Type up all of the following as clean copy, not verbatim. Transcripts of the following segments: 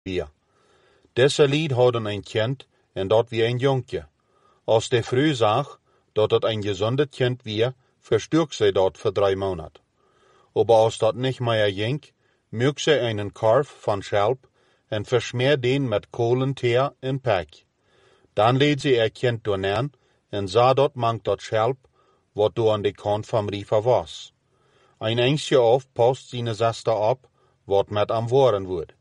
weer. Deze lied hadden een kind en dat weer een jonkje. Als de vrouw zag dat het een gezonde kind weer, verstork zij dat voor 3 maanden. Aber als dat niet meer ging, maak zij een korf van schelp en versmeer den met kolenteer en pek. Dan leed zij kind doornaan en zag dat mank dat schelp, wat door aan de kant van Riva was. Een eindje af past zijn zuster op, wat met am worden wordt.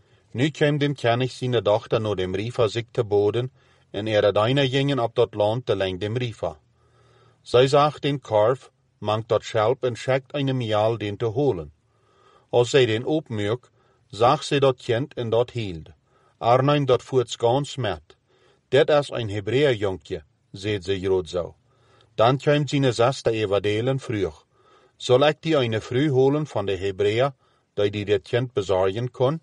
Nu kwam dem König zijn dochter naar dem Riva zich te boden, en dijnen gingen op dat land te lang dem Riva. Zij zag den korf, mank dat schelp en schekt een miaal den te holen. Als zij den opmerk, zag zij dat kind en dat hield. Arnein dat voets gans met. Dit is een Hebreeër jonkje, zei ze groot zo. Dan kwam zijn zuster everdelen vroeg. Zal ik die een vrouw holen van de Hebreeër, die dit kind bezorgen kon?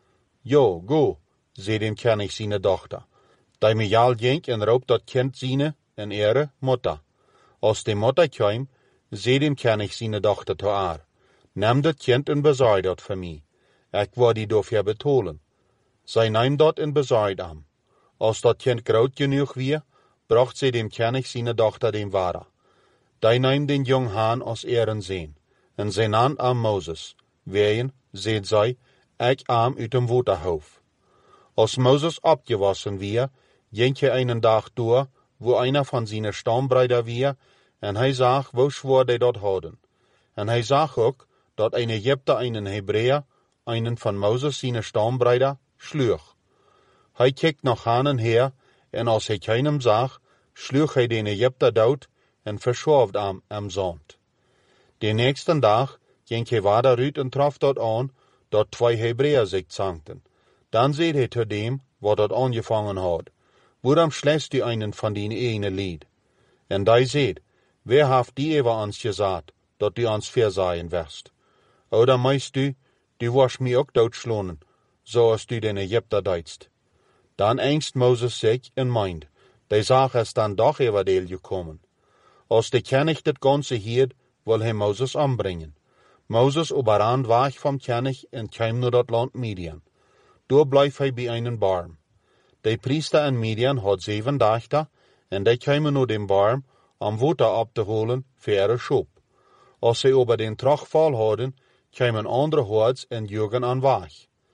Jo, go, zei dem König zijn dochter. Die miaal ging en roep dat kind zijn en ihre moeder. Als de moeder kwam, zei dem König zijn dochter te haar. Neem dat kind en bezorg dat voor mij. Ik wil die dafür betalen. Zij nam dat en bezorgde hem. Als dat kind groot genoeg weer, bracht zij dem König zijn dochter dem vader. Die nam den jong haan als ihren zoon, en zij nam aan Mozes. Ween, zei zij, ik am uit dem waterhoofd. Als Mozes opgewassen weer, ging hij een dag door, wo einer van zijn stambruider weer, en hij zag hoe zwaar die dat hadden. En hij zag ook, dat een Egypter een Hebreeër, een van Mozes zijn stambruider, sloeg. Hij keek nog haan en her, en als hij keinem zag, sloeg hij den Egypter dood, en verschoofde hem am zand. De nächsten dag ging hij verder uit en trof dat aan, dat 2 Hebreeër zich zankten. Dan zei hij te dem, wat dat aangevangen had, waarom schläst u einen van die ene lied? En die zei, wer heeft die even ons gezegd, dat u ons verzaaien wirst? Oder meist u was mij ook doodslonen, zoals u den Egypter deedst. Dan angst Mozes zich en meint, die zaak is dan doch everdeel gekomen. Als de König dit ganze hield, wil hij Mozes ombrengen. Mozes überrand weg vom König en kwam naar dat land Midian. Daar bleef hij bij een barm. De priester in Midian had 7 dagen, en die kwamen naar dem barm om water op te holen voor ihre schop. Als zij over den terugval hadden, kwamen andere hordes en joegen aan weg.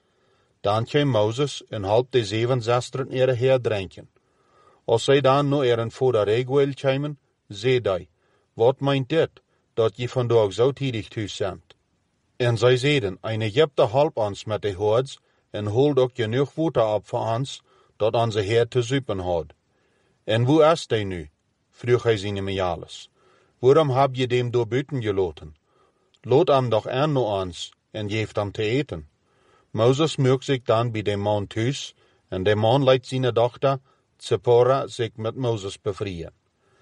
Dan kwam Mozes en hielp de 7 zusteren ihre heer drinken. Als zij dan naar ihren vader Reguel kwamen, zei hij, wat meint dit, dat je vandaag zo tidig thuis bent? En zij zeiden, een Egypter help ons met de hordes en holt ook genoeg water op voor ons, dat onze heer te zuipen had. En hoe is hij nu? Vroeg hij zijn mejalis. Waarom heb je dem door buiten gelaten? Laat hem doch aan naar ons en geef hem te eten. Mozes maakt zich dan bij de man thuis, en de man leidt zijn dochter, Zipporah, zich met Mozes bevrijen.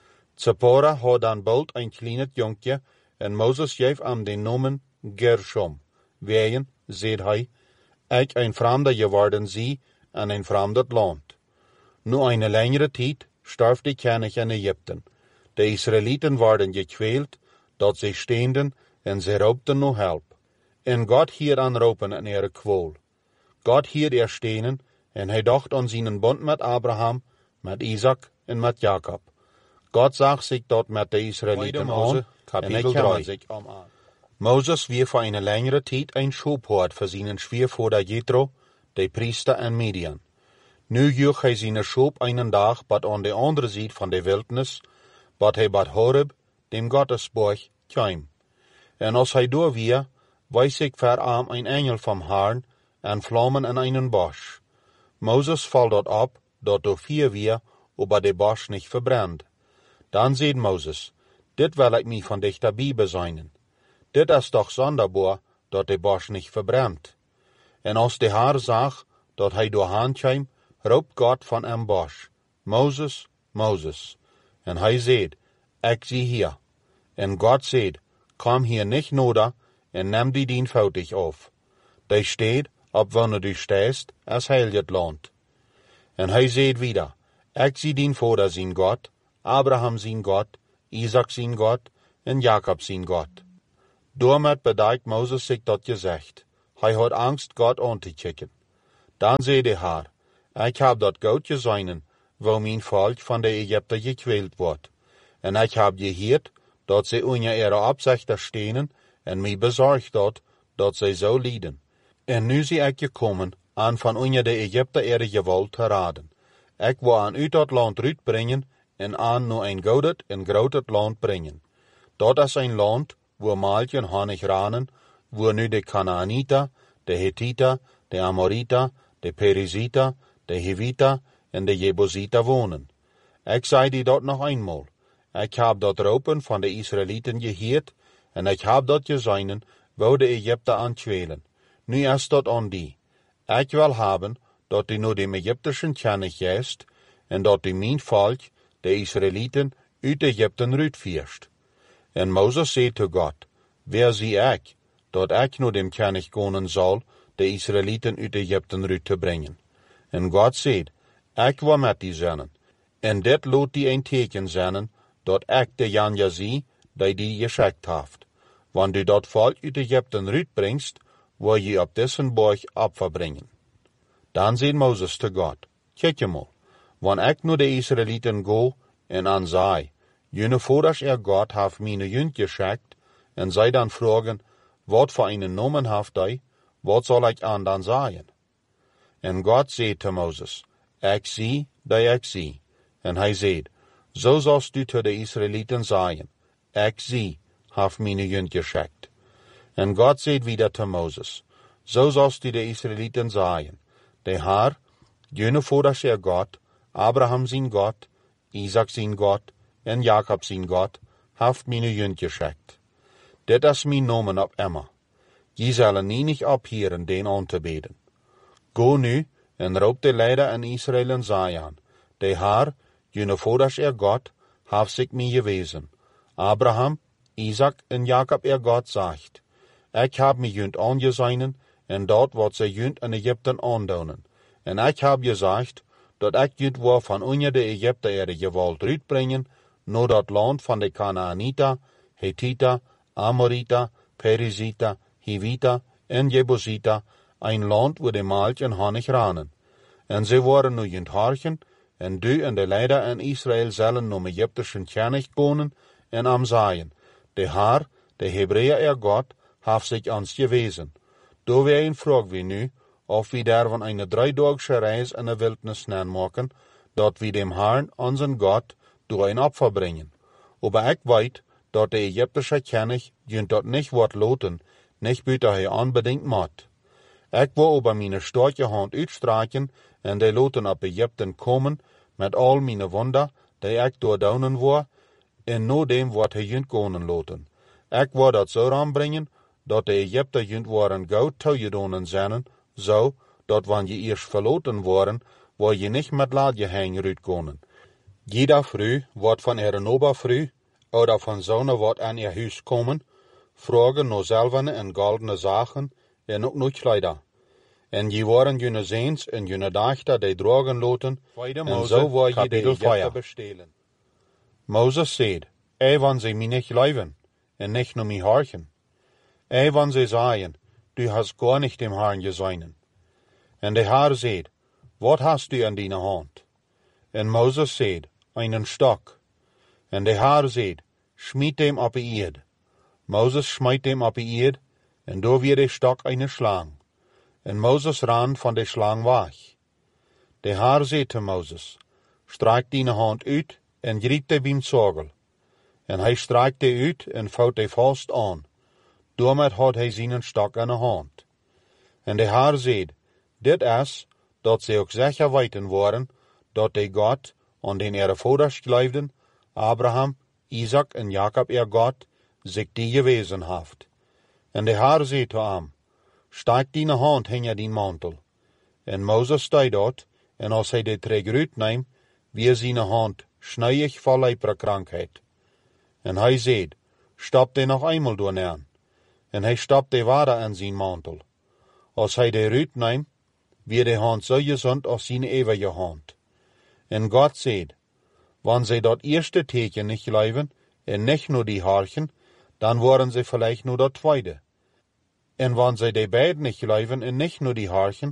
Zipporah had dan bald een klein jonkje, en Mozes geeft hem de naam Gershom. Ween, zei hij, ik een vreemde geworden zie en een vreemd land. Nu een langere tijd stierf de König in Egypten. De Israëlieten werden gekweld, dat zij steenden en zij roepten naar hulp. En God hield aan roepen in ihre kwal. God hield er stenen en hij dacht aan zijn bond met Abraham, met Isaac en met Jacob. God zag zich dat met de Israëlieten aan en hij kwam zich aan. Mozes weer voor een langere tijd een schoophoord voor zijn schwiegervader Jethro, de priester in Midian. Nu joeg hij zijn schoop een dag bad aan de andere zijde van de wildernis, bad hij bad Horeb, dem Gottesborg, kwam. En als hij door weer, wees ik voor hem een engel van Herrn en vlammen in een bosch. Mozes valt dat op, dat door 4 weer, aber de bosch niet verbrandt. Dan zei Mozes, dit wil ik mij van dichterbij bezijnen. Dit is toch zonderbaar, dat de bosch niet verbrandt. En als de Heer zag, dat hij doorheen kwam, roept God van een bosch, Mozes, Mozes. En hij zei, ik zie hier. En God zei, kom hier niet nodig en neem die dienvoudig af. Die steed, op wanneer du steest, is heel het land. En hij zei wieder, ik zie dien vader zijn God, Abraham zijn God, Isaac zijn God en Jacob zijn God. Daarmee bedekt Mozes zich dat gezicht. Hij had angst God aan te kijken. Dan zei de Heer, ik heb dat goud gezien, waar mijn volk van de Egypten gekweld wordt. En ik heb gehoord dat ze onder ihre opzichten stenen en mij bezorgd dat zij zo lijden. En nu zie ik gekomen aan van onder de Egypten ihre geweld te raden. Ik wil aan uit dat land uitbrengen en aan naar een gouden en groot land brengen. Dat is een land waar melk en honig ranen, waar nu de Kanaanita, de Hittita, de Amorita, de Perizita, de Hivita en de Jebusita wonen. Ik zei die dat nog eenmaal. Ik heb dat roepen van de Israëlieten gehoord en ik heb dat gezien, waar de Egypten aan kwelen. Nu is dat aan die. Ik wil hebben dat die nu de Egyptischen kennis geest en dat die mijn volk, de Israëlieten, uit Egypten uitvierst. En Mozes zei te God, wer zie ik, dat ik nu dem kennis konen zal, de Israëlieten uit Egypten uit te brengen. En God zei, ik wil met die zijn. En dit laat die een teken zijn, dat ik de Janja zie, die geschikt heeft. Want du dat volk uit Egypten uitbringst, wil je op dessen borg opfer brengen. Dan zei Mozes te God, kijk je mal, wanneer ik nu de Israëlieten go en aan zei, jullie vaders God heeft mijn junt geschikt, en zij dan vragen, wat voor een nomen heeft hij, wat zal ik aan dan zeggen? En God zei te Mozes, ik zie dat ik zie. En hij zei, zo zalst u te de Israëlieten zeggen, ik zie, heeft mijn junt geschikt. En God zei wieder te Mozes, zo zalst u de Israëlieten zeggen, de Heer, jullie vaders God, Abraham zijn God, Isaac zijn God, en Jacob zijn God, heeft mijn junt geschikt. Dit is mijn nomen op Emma. Je zullen niet ophieren den aan te beden. Go nu en roep de leider in Israël en zeggen, de Heer, jullie vaders God, heeft zich mij gewezen. Abraham, Isaac en Jacob God zegt, ik heb mij junt aangezien en dat wat zij junt in Egypten aandoen. En ik heb gezegd, dat ik junt wil van onder de Egypten ihre geweld uitbrengen, naar dat land van de Kanaanita, Hittita, Amorita, Perizita, Hivita en Jebusita, een land waar de melk en honig ranen. En ze worden nu junt harken, en du en de leider in Israël zullen naar Egyptischen kennis komen en am zeggen, de Heer, de Hebreeën God, heeft zich ons gewezen. Door wij vragen we nu, of we daarvan een 3-daagse reis in de wildnis maken, dat we dem Herrn, onze God, door een opfer brengen. Maar ik weet, dat de Egyptische kennis junt dat niet wordt loten, niet buiten hij aanbedingt moet. Ik wil over mijn sterke hand uitstrekken en de loten op Egypten komen, met al mijn wonder, die ik doordouwen wil, en no dem wordt hij junt konen loten. Ik wil dat zo aanbrengen, dat de Egypten junt worden goud toegedonen zijn, zo, dat wanneer je eerst verloten worden, wil je niet met laadje heen uitkomen. Jeder vrouw wordt van ihre nobervrouw, oder van zonen wat aan ihr huis komen, vragen naar zilverne en goldene zaken, en ook naar kleider. En je worden jullie zeens en jullie dachter die dragen loten, en zo wil je de Egypten bestelen. Mozes zei, wanneer ze mij niet geloven, en niet naar mij harken. Wanneer ze zeggen, du hast gar niet dem Herrn gezien. En de Heer zei, wat hast du in die hand? En Mozes zei, einen stok. En de Heer zei, schmied dem op de eerd. Mozes smijt dem op de eerd, en door weer de stok eine slang. En Mozes ran van de slang weg. De Heer zei te Mozes, strijk die hand uit en griep de beam zorgel. En hij strijkt de uit en vouwt de vast aan. Daarmee had hij zijn stok in de hand. En de Heer zei, dit is, dat ze ook zeker weten worden, dat de God, aan den ihre vaders geloofden, Abraham, Isaac en Jacob God, zich die gewezen heeft. En de Heer zei te hem, steek die hand hinter die mantel. En Mozes stond dat, en als hij de treger uitneemt, weer zijn hand snijdig vol leperkrankheid. En hij zei, stap de nog eenmaal door neer. En hij stapte water in zijn mantel. Als hij de uitneemt, weer de hand zo gezond als zijn eeuwige hand. En God zei, wanneer zij dat eerste teken niet geloven, en niet nur die harken, dan worden ze vielleicht nur dat tweede. En wanneer zij de beiden niet geloven en niet nur die harken,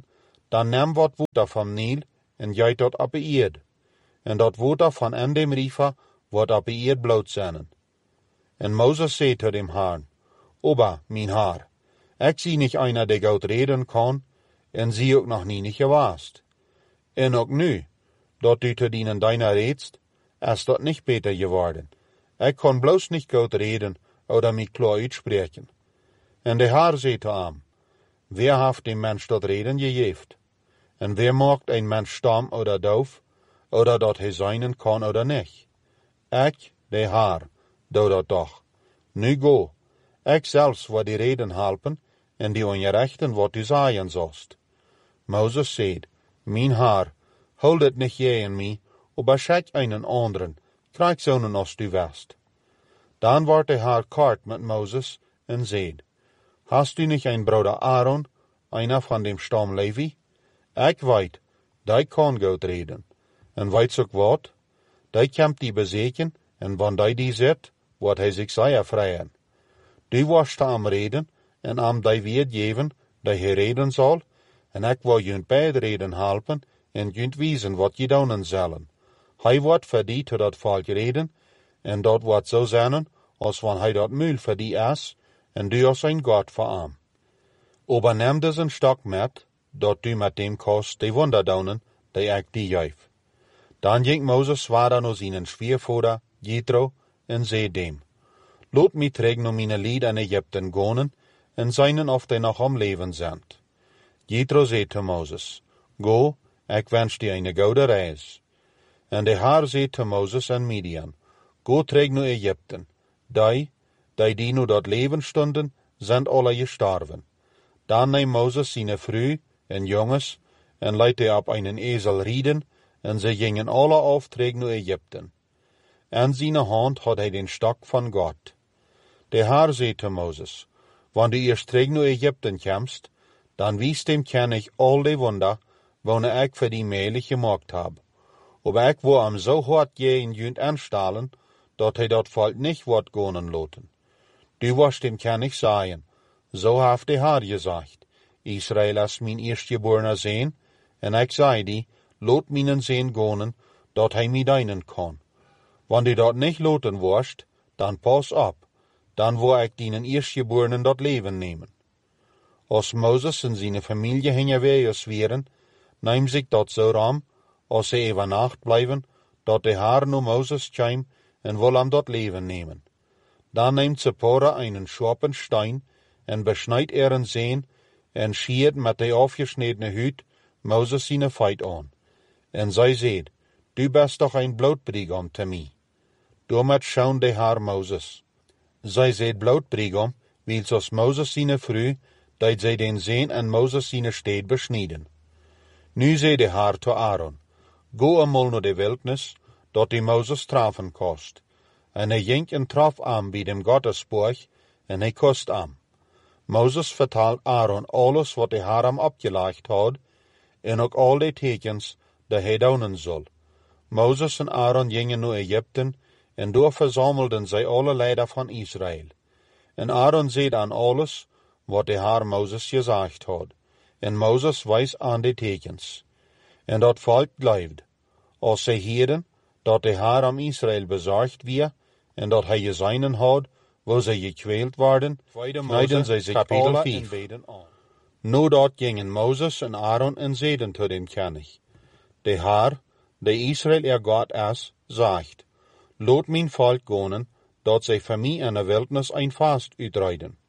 dan neem wat water van Niel en giet dat op de eerd. En dat water van en dem river wordt op de eerd bloot zijn. En Moses zei tot dem Herrn, Oba, mijn Haar, ik zie niet einer die goed reden kan, en zie ook nog niet gewaast. En ook nu, dat u te dienen deiner redst, is dat niet beter geworden. Ik kan bloos niet goed reden, oder mij klaar uitspreken. En de Heer zei te hem, wer heeft dem mens dat reden gegeven? En wer maakt een mens stam oder doof, oder dat hij zijn kan oder niet? Ik, de Heer, doe dat toch. Nu go, ik zelfs word die reden helpen, en die ongerechten wat u zeggen zost. Moses zei, mijn Heer, hold het niet jij en mij, aber schet einen anderen, krijg zonen als du west. Dan werd de Heer kort met Moses en zei, hast u niet een broeder Aaron, einer van dem stam Levi? Ik weet, die kan goed reden. En weet ook wat? Die komt die bezeken, en wanneer die zit, wordt hij zich zeer vrijen. Die was te am reden, en am die weet geven, die hij reden zal, en ik wil jullie beide reden helpen, en jullie wijzen wat je doen zullen. Hij wordt voor die tot dat volk reden, en dat wordt zo zijn, als wanneer hij dat muil voor die is, en du als een God voor hem. Aber neem dus een stok met, dat du met dem kost die wonder doen, die ik die geef. Dan ging Moses zwaar naar zijn schwiegervader, Jethro, en zei dem, laat mij terug naar mijn lied in Egypten gaan, en zijn of die nog om leven zijn. Jethro zei te Moses, go, ik wens die een goede reis. En de Heer zei te Moses en Midian, go terug naar Egypten. Die nu dat leven stonden, zijn alle gestorven. Dan neemt Moses zijn vrouw en jongens, en leidt hij op een ezel rieden, en ze gingen alle af terug naar Egypten. En zijn hand had hij den stok van God. De Heer zei te Moses, wanneer du eerst terug naar Egypten komst, dan wies dem ken ik al die wonder, wanneer ik voor die meilig gemaakt heb. Aber ik wil hem zo hard tegen jullie aanstellen, dat hij dat volk niet wordt gaan laten. Du was dem ken ik zeggen, zo heeft de Heer gezegd, Israël is mijn eerstgeborene zoon, en ik zei die, laat mijn zoon gaan, dat hij mij dienen kan. Wanneer du dat niet laten worst, dan pas op, dan wil ik dienen eerstgeborenen dat leven nemen. Als Moses en zijn familie heen weer zweren, neem zich dat zo ram, als ze even nacht blijven, dat de Heer naar Moses kwam en wil hem dat leven nemen. Dan neemt Zipporah einen scherpen steen en besnijdt een zeen en schiert met de afgesnedene huid Moses zijn feit aan. En zij zei, du bent toch een bloedbrigham te mij. Daarmet schoon de Heer Moses. Zij zei bloedbrigham, wils als Moses zijn vrouw, dat zij den zeen en Moses zijn steed besneden. Nu zei de Heer te Aaron, go eenmaal naar de wildnis, dat die Moses trafen kost. En hij ging en traf aan bij dem Gottesborg, en hij kost aan. Moses vertelt Aaron alles wat de Heer hem opgelegd had, en ook al die tekens die hij doen zal. Moses en Aaron gingen naar Egypten, en daar verzamelden zij alle leider van Israël. En Aaron zei aan alles wat de Heer Moses gezegd had. En Moses wijst aan de tekens. En dat volk blijft. Als zij hielden dat de Heer aan Israël bezorgd weer, en dat hij gezeinen had, waar zij gekweeld worden, knijden zij zich alle en beden aan. Nu dat gingen Moses en Aaron en zeiden tot dem König, de Heer, de Israël God is, zegt, laat mijn volk gaan, dat zij voor mij in de wildnis een vast uitrijden.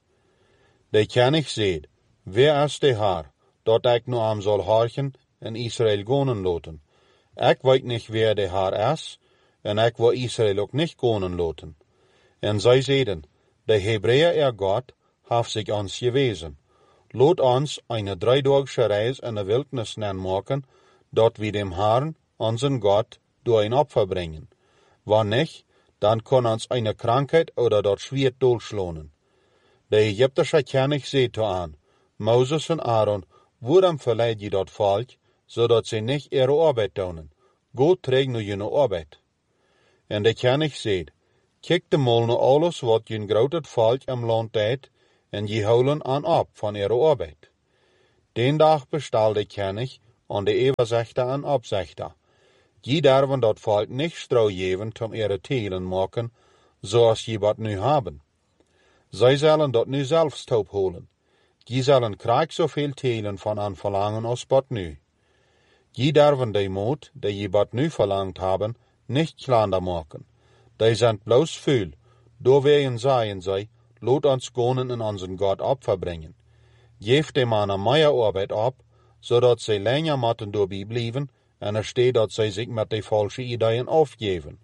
De König zei, wer is de Heer, dat ik nu aan zal horchen en Israël gaan laten? Ik weet niet wer de Heer is, en ik wil Israël ook niet gaan laten. En zij zeiden, de Hebreeën God heeft zich ons gewezen. Laat ons een 3-daagse reis in de wildnis maken, dat we dem Herrn, onze God, door een offer brengen. Wanneer niet, dan kan ons een krankheid oder dat zwiert doodslaan. De Egyptische koning zei te aan, Moses en Aaron, waarom verleid je dat volk, zodat ze niet ihre arbeid doen? Go terug naar jullie arbeid. En de koning zei, kijk de mal naar alles wat je groot volk im land deed, en je houden aan op van ihre arbeid. Den dag bestal de König aan de overzichter en opzichter. Die darven dat volk niet strouw geven om ihre telen maken, zoals je wat nu hebben. Zij zullen dat nu zelfs opholen. Die zullen krijg zoveel telen van aan verlangen als wat nu. Die darven de moed, die je wat nu verlangt hebben, niet kleiner maken. Die zijn bloos vuil. Door wegen zeien zij, laat ons gonen en onze God opverbrengen. Geef de mannen meer arbeid op, zodat zij langer moeten doorbij blijven, en er staat dat zij zich met de valse ideeën afgeven.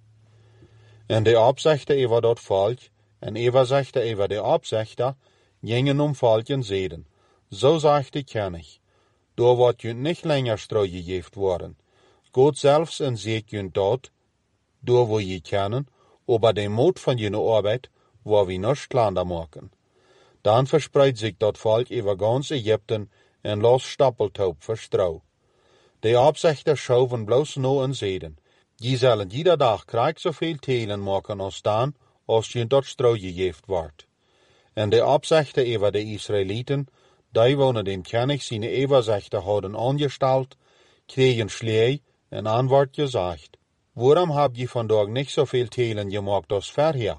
En de opzichter over dat volk, en overzichter over de opzichter, gingen volk en zeiden, zo zegt de König, door wordt je niet langer strouw gegeven worden. God zelfs en ziet je dat, door we je kennen, over de moed van je arbeid, waar we niet kleiner maken. Dan verspreidt zich dat volk over ganz Egypten en los stappeltoop verstrouw. De opzichters schoven bloos no en zeiden, die zullen ieder dag krijg zoveel telen maken als dan, als je dat strouw gegeven wordt. En de opzichter over de Israëlieten, die wonen dem König zijn overzichter hadden aangesteld, kregen slee en antwoord gezegd, waarom heb je vandaag niet zoveel telen gemaakt als verher?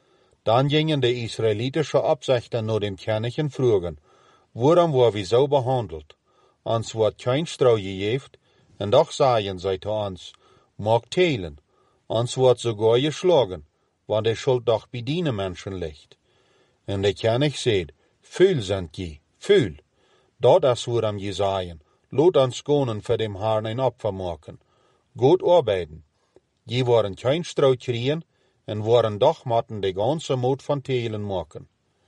Dan gingen de Israëlitische opzichter naar dem König en vroegen, waarom worden we zo behandeld? Ons wordt geen strouw gegeven, en doch zeiden zij te ons, maak telen. Ons wordt sogar geslagen, want de schuld doch bij die mensen ligt. En de König zei, vuil zijn je, vuil. Dat is waarom je zeiden, laat ons gaan voor dem Herrn een opfer maken. Goed arbeiden. Je worden geen strouw kriegen, en worden doch moeten de ganze moed van telen maken.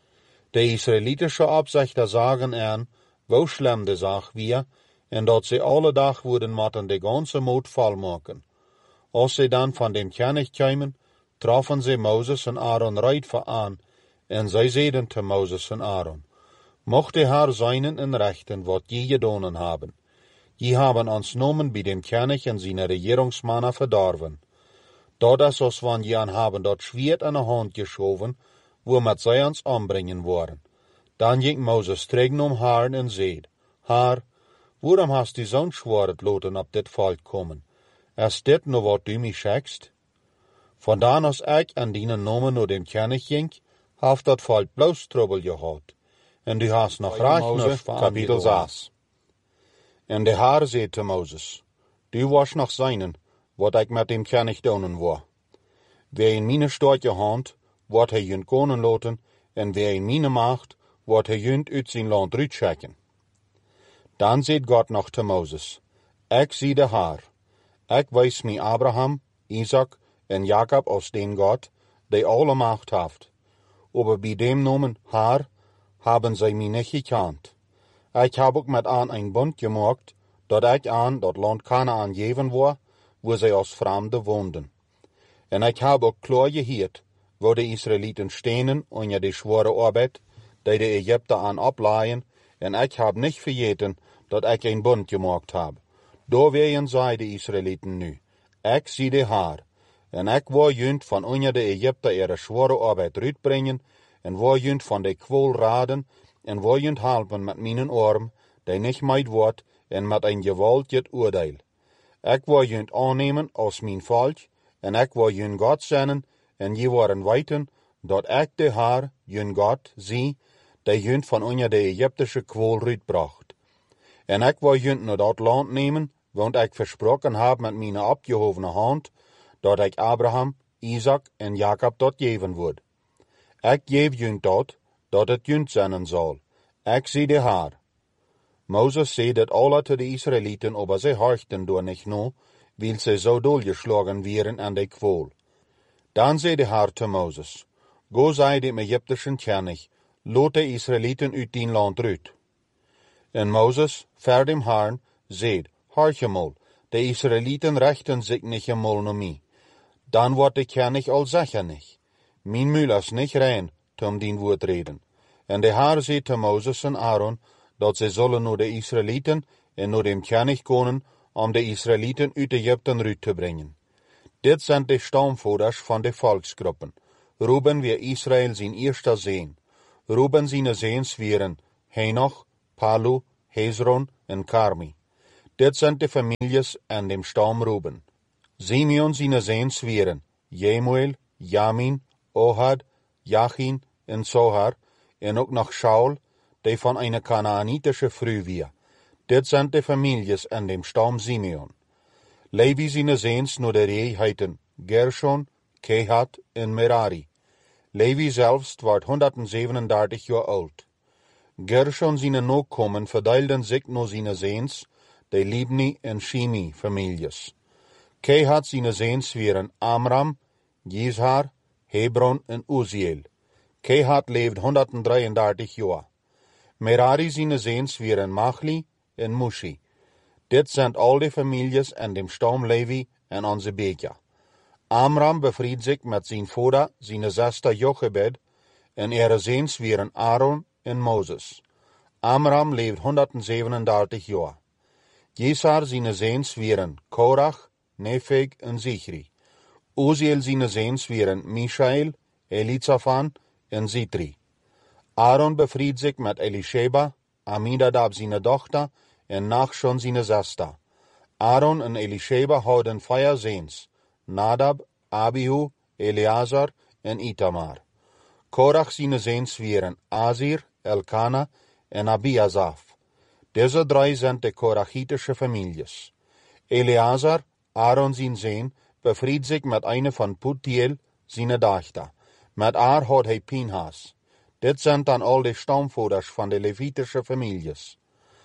De Israëlitische opzichter zagen aan, hoe schlimm de zaak weer, en dat ze alle dag worden moeten de ganze moed vol maken. Als ze dan van dem König kwamen, troffen ze Mozes en Aaron recht aan, en zij zeiden te Mozes en Aaron, mocht de Heer zijnen en rechten wat je gedaan hebben. Je hebben ons nomen bij dem König en zijn regeringsmannen verdorven. Dat is als wanneer je aan hebben dat zwaard in de hand geschoven, waarmee zij ons ombrengen worden. Dan ging Mozes terug naar Herrn en zei, Heer, waarom hast u zo'n zwaard laten op dit volk komen? Is dit nou wat u mij zegt? Vandaan als ik en die namen naar dem König ging, heeft dat volk bloos trouble gehad. En du hast nog recht nog kapitel 6. En de Heer zei te Mozes, du was nog zijnen, wat ik met dem König doen wou. Wie in mijn stootje hand, wordt hij junt konen laten, en wie in mijn macht, wordt hij junt uit zijn land uitschekken. Dan zei God nog te Mozes, ik zie de Heer. Ik wijs mij Abraham, Isaac en Jacob als den God, die alle macht heeft. Aber bij dem nomen Heer, hebben zij mij niet gekend. Ik heb ook met aan een bond gemaakt, dat ik aan dat land Kanaan geven wou, waar zij als vreemden woonden. En ik heb ook klaar gehoord, waar de Israëlieten stenen onder de zware arbeid, die de Egypten aan oplaaien, en ik heb niet vergeten dat ik een bond gemaakt heb. Doorwegen zei de Israëlieten nu, ik zie de Heer, en ik wil junt van onder de Egypten ihre zware arbeid uitbrengen, en wil junt van de kwol raden, en wil junt helpen met mijn arm, die niet meid wordt, en met een gewaltig oordeel. Ik wil junt aannemen als mijn volk, en ik wil jun God zenden, en je worden weten dat ik de Heer, jun God, zie, die junt van onder de Egyptische kwol uitbracht. En ik wil junt naar dat land nemen, want ik versproken heb met mijn opgehovene hand, dat ik Abraham, Isaac en Jacob dat geven word. Ik geef junt dat het junt zenden zal. Ik zie de Heer. Mozes zei dat alle te de Israëlieten, aber zij horchten door niet no, wil zij zo doorgeslagen werden aan de kwol. Dan zei de Heer te Mozes, go zei dem Egyptischen König, laat de Israëlieten uit dien land uit. En Mozes, voor dem Herrn, zei, hoorje mal, de Israëlieten rechten zich niet eenmaal naar mij. Dan wordt de König al zeggen niet. Mijn muil is niet rein, om dien woord reden. En de Heer zei te Mozes en Aaron, dat zij zullen naar de Israëlieten en naar dem König komen, om de Israëlieten uit Egypten uit te brengen. Dit zijn de stamvouders van de volksgroepen. Ruben weer Israël zijn eerste zoon. Ruben zijn zoons waren Henoch, Palu, Hezron en Karmi. Dit zijn de families en dem stam Ruben. Simeon zijn zoons waren Jemuel, Jamin, Ohad, Jachin en Zohar, en ook nog Shaul, die van een Kanaanitische vrouw was. Dit zijn de families en dem stam Simeon. Levi zijn zoons naar de rij heeten Gershon, Kehat en Merari. Levi zelfs werd 137 jaar oud. Gershon zijn nakomen verdeelden zich naar zijn zoons, de Libni en Shimi families. Kehat zijn zoons waren Amram, Jizhar, Hebron en Uziel. Kehat leefde 133 jaar. Merari zijn zoons waren Machli en Mushi. Dit zijn al de families en dem stam Levi en onze beker. Amram bevried zich met zijn vader, zijn zuster Jochebed, en zoons waren Aaron en Moses. Amram leefde 137 jaar. Jizhar zijn zoons waren Korach, Nefeg en Zichri. Uziel zijn zoons waren Mishael, Elizaphan en Zitri. Aaron bevried zich met Elisheba, Aminadab zijn dochter en Nachshon zijn zuster. Aaron en Elisheba hadden 4 zoons, Nadab, Abihu, Eleazar en Itamar. Korach zijn zoons waren Azir, Elkana en Abiasaf. Deze 3 zijn de Korachitische families. Eleazar, Aaron zijn zoon, bevried zich met een van Putiel, zijn dochter. Met haar had hij Pinhas. Dit zijn dan al de stamvoders van de Levitische families.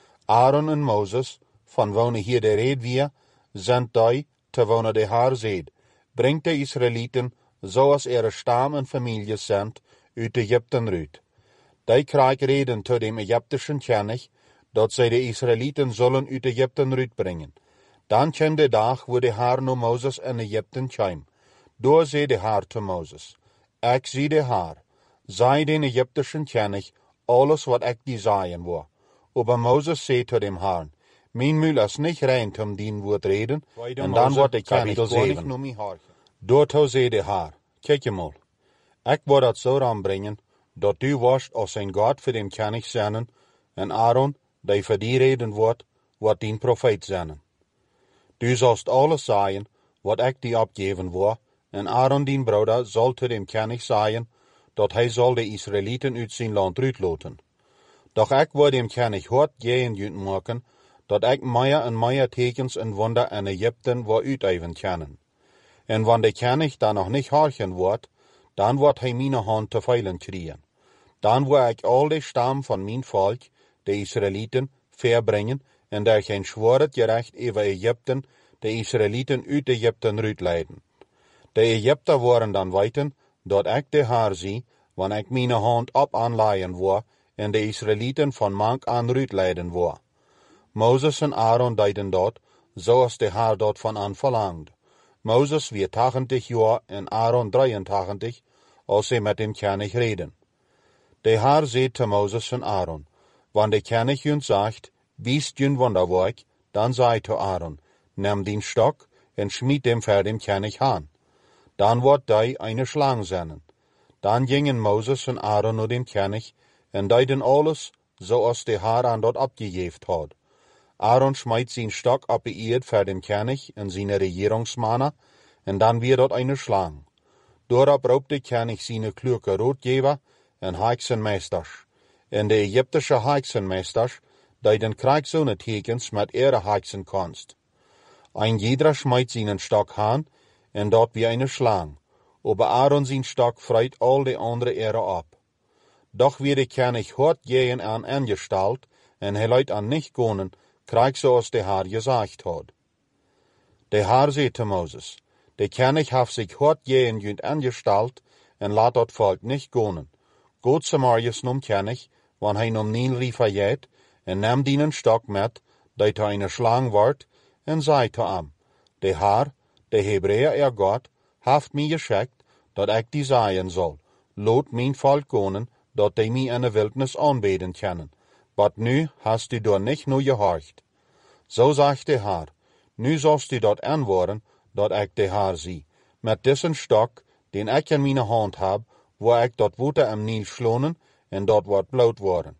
Aaron en Moses, van wonen hier de red weer, zijn die, te wonen de haar zed, brengt de Israëlieten, zoals stam en families zijn, uit Egypten uit. Die krijgen reden tot dem Egyptischen König, dat zij de Israëlieten zullen uit Egypten uitbrengen. Dan kwam de dag waar de Heer naar Mozes in Egypten kwam. Door zei de Heer te Mozes, ik zie de Heer, zei den Egyptischen König alles wat ik die zeggen wil. Aber Mozes zei tot dem Heer, mijn mul is niet rein om dien woord reden, en dan wordt de König niet naar mij horen. Doorto zei de Heer, kijk je mal, ik wil dat zo aanbrengen, dat u was als een God voor den König zijn, en Aaron, die voor die reden wordt dien profeet zijn. Du zalst alles zeggen, wat ik die opgeven wil, en Aaron dien broeder zal tot dem König zeggen, dat hij zal de Israëlieten uit zijn land uitloten. Doch ik wil dem König hard gehen maken, dat ik meer en meer tekens en wonder in Egypten wil uiteven kunnen. En wanneer de König dan nog niet horchen wordt, dan wordt hij mijn hand te veilen krijgen. Dan wil ik al de stam van mijn volk, de Israëlieten, verbrengen, en daar geen zwaard gerecht over Egypten, de Israëlieten uit Egypten uitleiden. De Egypter worden dan weten, dat ik de Heer zie, wanneer ik mijn hand op aanleiden wil, en de Israëlieten van mank aan uitleiden wil. Mozes en Aaron deden dat, zoals de Heer dat van aan verlangde. Mozes weer 80 jaar en Aaron 83, als ze met dem König reden. De Heer zei te Mozes en Aaron, wanneer de König jun zegt, wees jun wonderwerk, dan zei te Aaron, neem den stok en schmied dem voor dem König aan. Dan wordt die eine slang zijn. Dan gingen Mozes en Aaron naar dem König en deden alles, zoals de Heer aan dat opgegeven had. Aaron smijt zijn stok op de eerd voor dem König en zijn regeringsmannen, en dan weer dat eine slang. Doorop roept de König zijn kloeke roodgever en heksenmeesters. En de Egyptische heksenmeesters deden krijgszonnetekens met ihre heksenkunst. Ein jeder smijt zijn stok aan, en dat wie eine slang. Aber Aaron zijn stok vreit al de andere ere op. Doch wie de König hart gehen aan angestalt, en hij leidt aan nicht gonen, krijg zoals de Heer gezegd had. De Heer zei te Mozes, de König heeft zich hart gehen junt angestalt, en laat dat volk nicht gonen. Goed Samariërs nom König, wanneer hij nom Nil River jet, en neem dienen stok met, dat hij een slang wordt, en zei te hem, de Heer, de Hebreeër God, heeft mij geschikt, dat ik die zeggen zal, laat mijn volk gonen, dat die mij in de wildnis aanbeden kunnen. Wat nu hast u door niet naar gehoord. Zo zegt de Heer, nu zalst u dat aanwoorden, dat ik de Heer zie. Met deze stok, den ik in mijn hand heb, wil ik dat water im Nil slonen, en dat wordt bloot worden.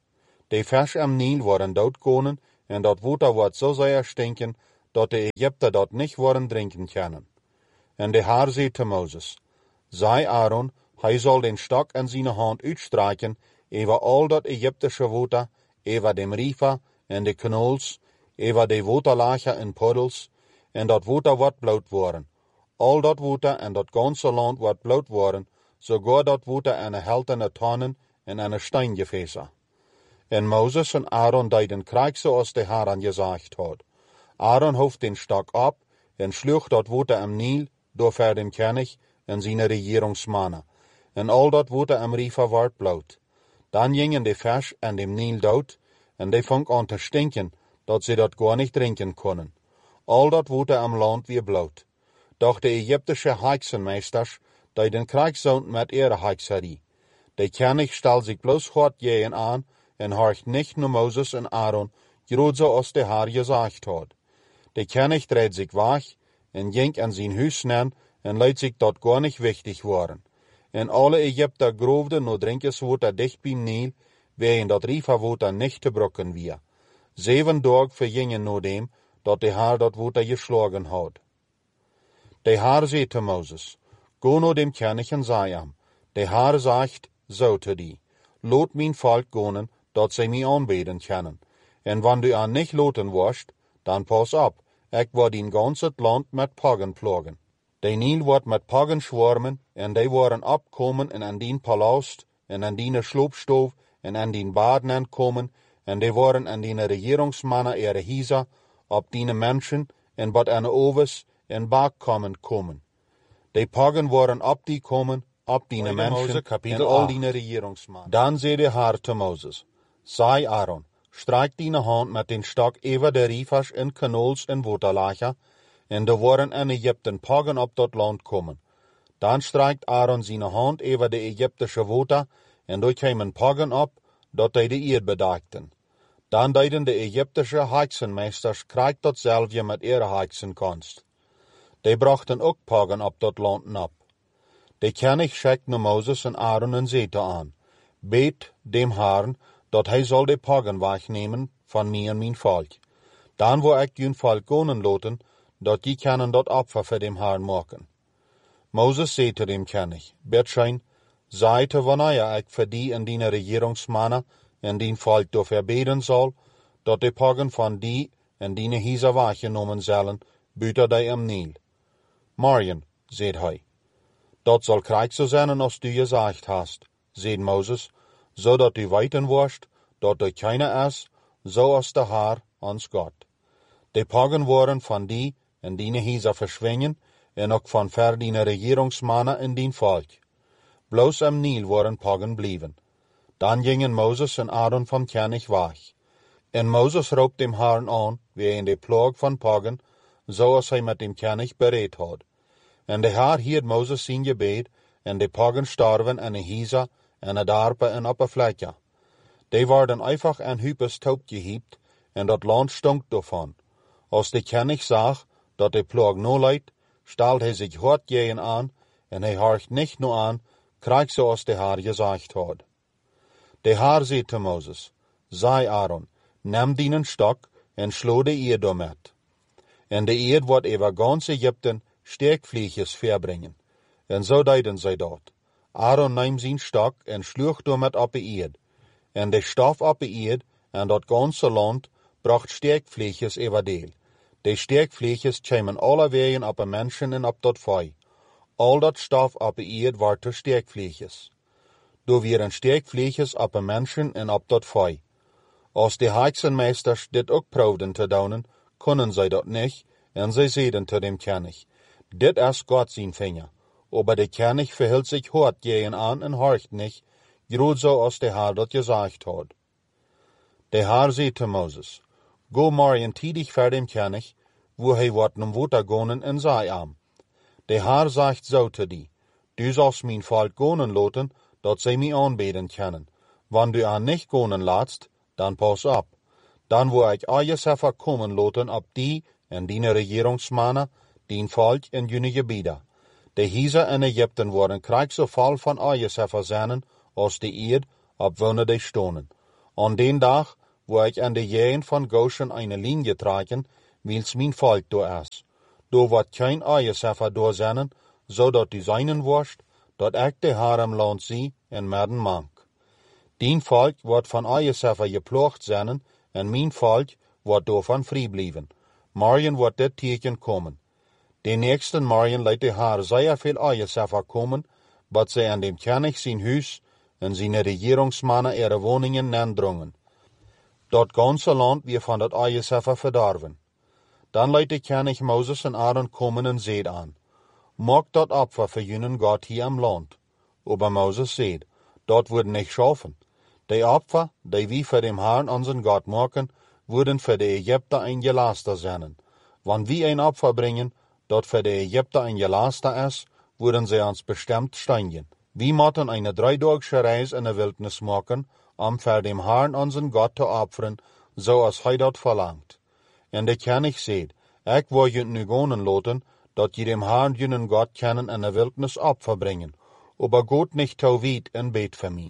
De vis am Nil worden doodkonen en dat water wordt zo zeer stinken, dat de Egypten dat niet worden drinken kunnen. En de Heer zei te Mozes, zei Aaron, hij zal den stok in zijn hand uitstrijken, over al dat Egyptische water, over de riva en de kanals, over de waterlagen en puddels, en dat water wordt bloot worden. Al dat water en dat ganse land wordt bloot worden, sogar dat water en heltene tonnen en een steingefäße. En Mozes en Aaron deden krijg zoals de Heer aan gezegd had. Aaron hoeft den stok op en sloeg dat water am Nil door voor dem König en zijn regeringsmannen. En al dat water am riva werd bloot. Dan gingen de vis en dem Nil dood, en de vong aan te stinken, dat ze dat gar niet drinken konden. Al dat water am land weer bloot. Doch de Egyptische heksenmeesters deden krijgszond met ihre hekserie. De König stel zich bloos hard jeen aan en horcht niet naar Mozes en Aaron, groot zoals de Heer gezegd had. De König dreed zich weg en ging aan zijn huis nen en liet zich dat gar niet wichtig worden. En alle Egypter groefden no drinkenswater dicht bij Nil, wegen dat riva water niet te brokken weer. 7 dagen vergingen no dem, dat de Heer dat water geslagen had. De Heer zei te Mozes, go no dem König en zei hem, de Heer zegt zo te die, laat mijn volk gaan, dat zij mij aanbeden kunnen. En wanneer du aan niet laten worst, dan pas op, ik word in gans het land met paggen plagen. De Nil wordt met paggen zwormen, en die worden opkomen en aan dien palast, en aan die sloopstoof, en aan dien baden komen, en die worden aan die regeringsmannen ere hiezer, op die mensen, en wat aan de overs, en bakkomen komen. De paggen worden op die komen, op die mensen, en al die regeringsmannen. Dan zei de Heer te Mozes, zei Aaron, strijk die hand met den stok over de rivers en kanals en waterlagen, en er worden in Egypten paggen op dat land komen. Dan strijkt Aaron zijn hand over de Egyptische water, en door kwamen paggen op, dat hij de eerd bedekten. Dan deden de Egyptische heksenmeesters krijg datzelfde met ihre heksenkunst. Die brachten ook paggen op dat land op. De König schickt naar Mozes en Aaron en zei te aan, bid dem Herrn, dat hij zal de paggen wegnemen van mij en mijn volk. Dan wil ik jullie volk gaan laten, dat die kunnen dat offer voor dem Herrn maken. Mozes zei te dem König, Betschein, zei te wanneer ik voor die en die regeringsmannen en die volk dafür beden zal, dat de paggen van die en die hiezer weggenomen zullen, buiten die am Nil. Morgen, zei hij. Dat zal krijg zo zijn als du gezegd hast, zei Mozes, zodat u weten worst, dat er keiner is, zoals de Heer, ons God. De paggen worden van die en die hiezer verschwingen, en ook van ver die regeringsmannen en die volk. Bloos am Nil worden paggen blijven. Dan gingen Mozes en Aaron van König weg. En Mozes roept dem Herrn aan, wegen de plaag van paggen, zoals hij met dem König bereid had. En de Heer hield Mozes zijn gebed, en de paggen starven en de hiezer, en de darpen en op een vlekje. Die worden einfach en hypes taub gehiept, en dat land stonk daarvan. Als de König zag, dat de plaag no leidt, stelt hij zich hard jeen aan, en hij horcht niet no aan, krijg zoals de Heer gezegd had. De Heer zei te Mozes, zei Aaron, neem dienen stok, en slo de eerd daarmet. En de eerd wordt over gans Egypten sterkvliegjes verbrengen. En zo deden zij dat. Aaron nam zijn stok en sloeg daarmet op de eerd. En de stof op de eerd en dat ganse land bracht sterkvliegjes over deel. De sterkvliegjes kwamen alle wegen op een mensen en op dat vee. Al dat stof op de eerd werd te sterkvliegjes. Door weer sterkvliegjes op een mensen en op dat vee. Als de heksenmeesters dit ook proefden te doen, konden zij dat niet, en zij zeiden te dem König, dit is God zijn vinger. Aber de König verhield zich hard jeen aan en horcht niet, groot zoals de Heer dat gezegd had. De Heer zei te Mozes, go morgen tidig voor dem König, wo hij wordt om water gaan en zei hem, de Heer zegt zo te die, du zalst mijn volk gaan laten, dat zij mij aanbeden kunnen. Wanneer du aan niet gaan laatst, dan pas op. Dan wil ik Ajeseffer komen laten op die en die regeringsmannen, die volk en jullie gebieden. De hiezer in Egypten worden krijg zo vol van Ajeseffer zijn, als de eerd op wanneer die stonen. An den Tag, wo ich an de Jähen von Goshen eine Linie tragen, wils mein Volk do is. Do wird kein Eiersäfer do sennen, so dat die seinen wurscht, dat ich de Haar im Land sie en merden mank. Dien Volk wird von Eiersäfer geplocht sennen, en mein Volk wird davon frei blieben. Morgen wird dit Tierchen kommen. Den nächsten Morgen leidt de Haar sehr viel Eiersäfer kommen, wat sie an dem König sein Hus en seine Regierungsmannen ihre Wohnungen nendrungen. Dat ganze Land wir von dat Eiersäfer verdorven. Dann leidt de König Moses en Aaron kommen en seht an. Macht dat Opfer für jenen Gott hier am Land. Aber Moses seht, dat würden nicht schaffen. Die Opfer, die wir für dem Herrn unseren Gott machen, würden für die Ägypter ein Gelaster sein. Wenn wir ein Opfer bringen, dat für die Ägypter ein Gelaster ist, würden sie uns bestimmt steinigen. Wir müssen eine 3-tägige Reise in der Wildnis machen, für dem Herrn unseren Gott zu opfern, so als er dat verlangt. Und der König seht, ich will jünt nu gonen loten, dat je dem Herrn jenen Gott kennen in der Wildnis Opfer bringen, aber Gott nicht tau weit en bet für mich.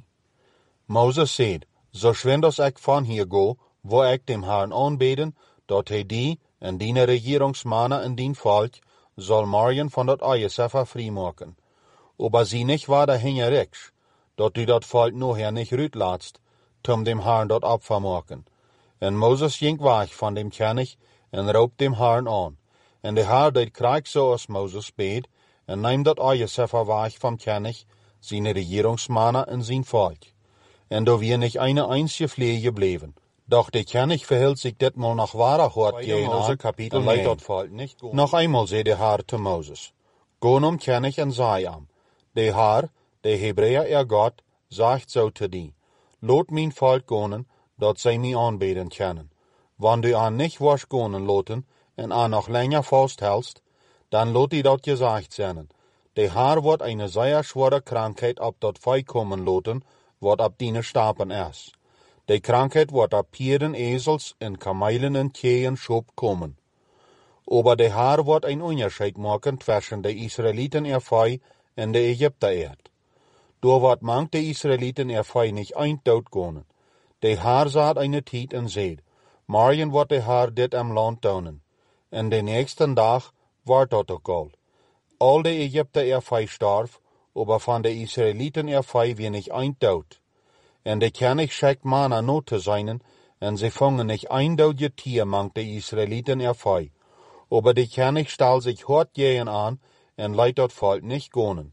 Moses seht, so schwind als ich von hier go, wo ich dem Herrn anbeten, dat he die en die Regierungsmannen en dien Volk soll morgen von dat Eiersäfer frei machen. Aber sie nicht war dahinter rechts, dat du dat Volk nachher nicht rütlatst, zum dem Herrn dat Opfer machen. En Moses ging weg von dem König en raubt dem Herrn an. En de Herr deed krijg so als Moses bet, en neemt dat Eiersäfer weg vom König, seine Regierungsmannen en zijn Volk. En do wir nicht eine einzige Flehe gebleven. Doch der König verhielt sich ditmal nach wahrer Hort gehen an, Kapitel 9. Noch einmal sei der Herr zu Moses. Gonom König en sei am. Der Herr, der Hebräer Gott, sagt so zu die. Lot mein Volk gonen, dat zij mij aanbeden können. Wann du an nicht wirst gonen loten, en an noch länger festhältst, dann lot die dat gesagt sein. Der Herr wird eine sehr schwere Krankheit ab dat Volk kommen loten, wat ab dine Stapen is. Die Krankheit wird ab Pieren, Esels en Kamelen en Kehen schop kommen. Aber der Herr wird ein Unterschied machen zwischen de Israeliten Volk en de Ägypter Erd. Do wird manch de Israeliten Volk nicht eintaut gonen. Der Herr sagt eine Tijd en seht, morgen wird der Herr dit am Land tun. En de nächsten Tag wordt dat ook al. Al de Ägypter Volk starf, aber von de Israeliten Volk wie nicht eintaut. En de König schickt Manna not zu seinen, en sie fangen nicht eindeutige Tier mang de Israeliten Volk. Aber de König stellt sich hart gehen an, en leidt dat Volk nicht gonen.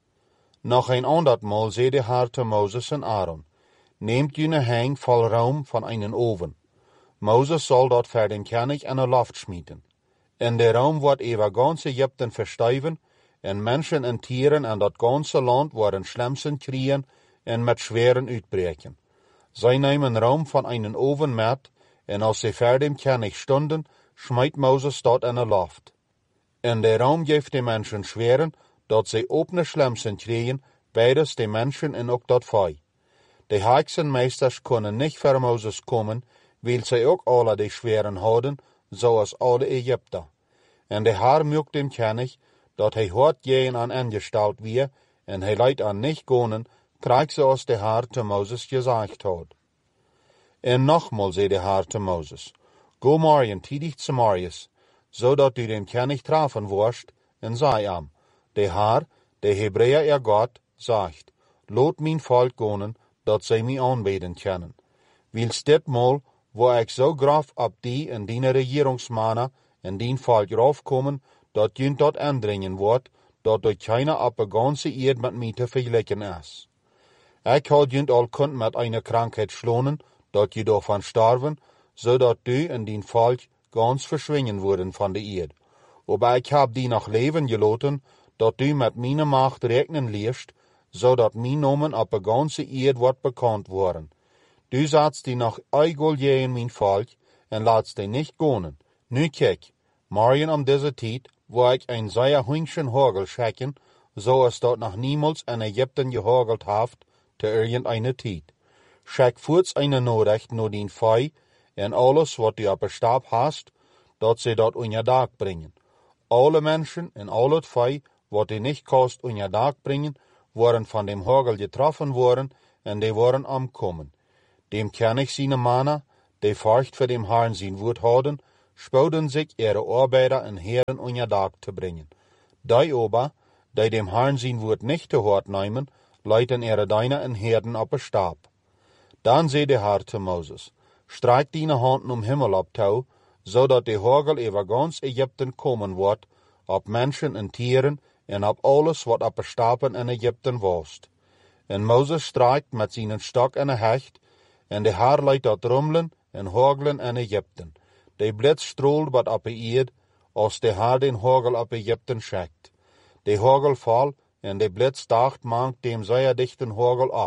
Noch ein andert Mal seh der Herr zu Moses en Aaron, nehmt jene Hang voll Raum von einen Oven. Moses soll dort für den König eine Luft schmieden. In der Raum wird über ganz Ägypten versteiven, en Menschen en Tieren en dat ganze Land worden schlimmsten kriegen en mit schweren uitbreken. Zij nemen Raum von einen Oven mit, en als sie vor dem König stunden, schmeidt Moses dort in de Luft. In der Raum geeft de Menschen schweren, dat sie opne schlimmsten kriegen, beides de Menschen en ook dat Volk. De Hexenmeisters kunnen nicht für Moses kommen, weil sie auch alle die schweren houden, zoals alle Ägypter. En de Herr mögt dem König, dat hij hart gehen an angestalt wie, en hij leidt an nicht gonen, krijgt zoals de Herr zu Moses gesagt hat. En nochmal zei de Herr zu Moses, go morgen tidig zu Marius, zodat du den König treffen wirst, en sei am, de Herr, de Hebräer Gott, sagt, lot mein Volk gonen, dat zij mij aanbeden können. Wils ditmal, wo ich so graf ab die en die Regierungsmannen en dien Volk raufkommen, dat jünt dort andringen wordt, dat door keiner ab de ganze Erd met mij te vergelijken is. Ich had jünt al kunt met eine Krankheit schlonen, dat je davon starven, zodat du en dien Volk ganz verschwingen würden von der Erd. Aber ich hab die noch leben gelaten, dat du met meine Macht rechnen liest, zodat mijn Namen op de ganze Erd wordt bekannt worden. Du sagst die noch eigel in mein Volk, en laatst die nicht gonen. Nu kijk, morgen diese Tijd, wo ich ein sehr hüngschen Hagel schicken, so es dort noch niemals in Ägypten gehagelt haft, zu irgendeiner Tijd. Schick kurz eine Nachricht nur den Volk, en alles, was du auf der Stab hast, dat sie dort unter Tag bringen. Alle Menschen en alle Volk, was die nicht kost unter Tag bringen, waren von dem Hagel getroffen worden, en die waren umkommen. dem König seine Mana, die Furcht für dem Herrn sein Wort houden, spouden sich ihre Arbeiter en Herren onder Dag te brengen. Die aber, die dem Herrn sein Wort nicht te hort nemen, leiten ihre Diener en Herden op een Stab. Dan zei de Herr te Moses, strijk dine handen om Himmel op touw, zodat de hagel over gans Egypten komen wordt, op mensen en tieren, en op alles wat op de stapen in Egypten was. En Moses strijkt met zijn stok en een hecht, en de Heer leidt dat rummelen en hagelen in Egypten. De blitz stroelt wat op de eerd, als de Heer den hagel op Egypten schickt. De hagel val, en de blitz dacht mangt dem zeer dichten hagel op.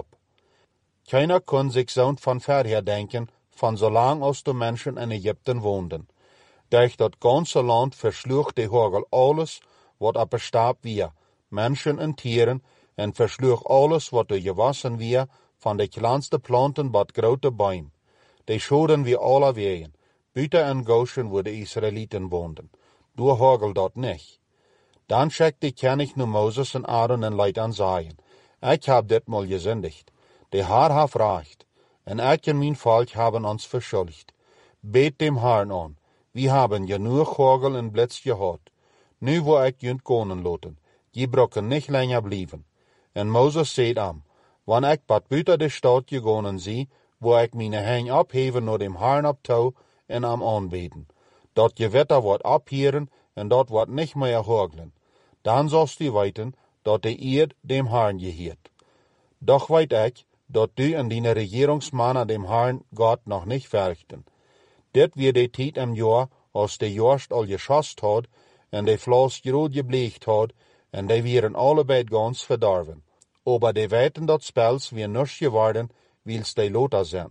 Keiner kon zich zo'n van verher denken, van zolang als de mensen in Egypten woonden. Durch dat ganze land versloeg de hagel alles wat op de stap weer, mensen en tieren, en versloeg alles wat er gewassen weer, van de kleinste planten tot grote boom. De schoden weer alle wegen, buiten en Goshen waar de Israëlieten woonden. Door hagel dat niet. Dan schickt de König nu Moses en Aaron en leidt aan zeggen, ik heb dit mal gezindigd. De Heer heeft recht, en ik en mijn volk hebben ons verschuldigd. Beet dem Herrn aan, we hebben genoeg hagel en blitz gehad. Nu wil ik junt konen laten, je brokken niet langer blijven. En Moses zei hem, wanneer ik wat buiten de stad gegaan zie, wil ik mijn hang opheven naar dem Herrn op touw en hem aanbeden. Dat gewitter wordt opheren en dat wordt niet meer hagelen. Dan zalst u weten dat de eerd dem Herrn geheert. Doch weet ik dat u en die regeringsmannen dem Herrn God nog niet verrichten. Dit weer de tijd im jaar als de jorst al geschost had en de vlas groot gebleekt had en die wieren allebei gans verdorven. Aber de weten dat spels weer niks geworden, wils de loter zijn.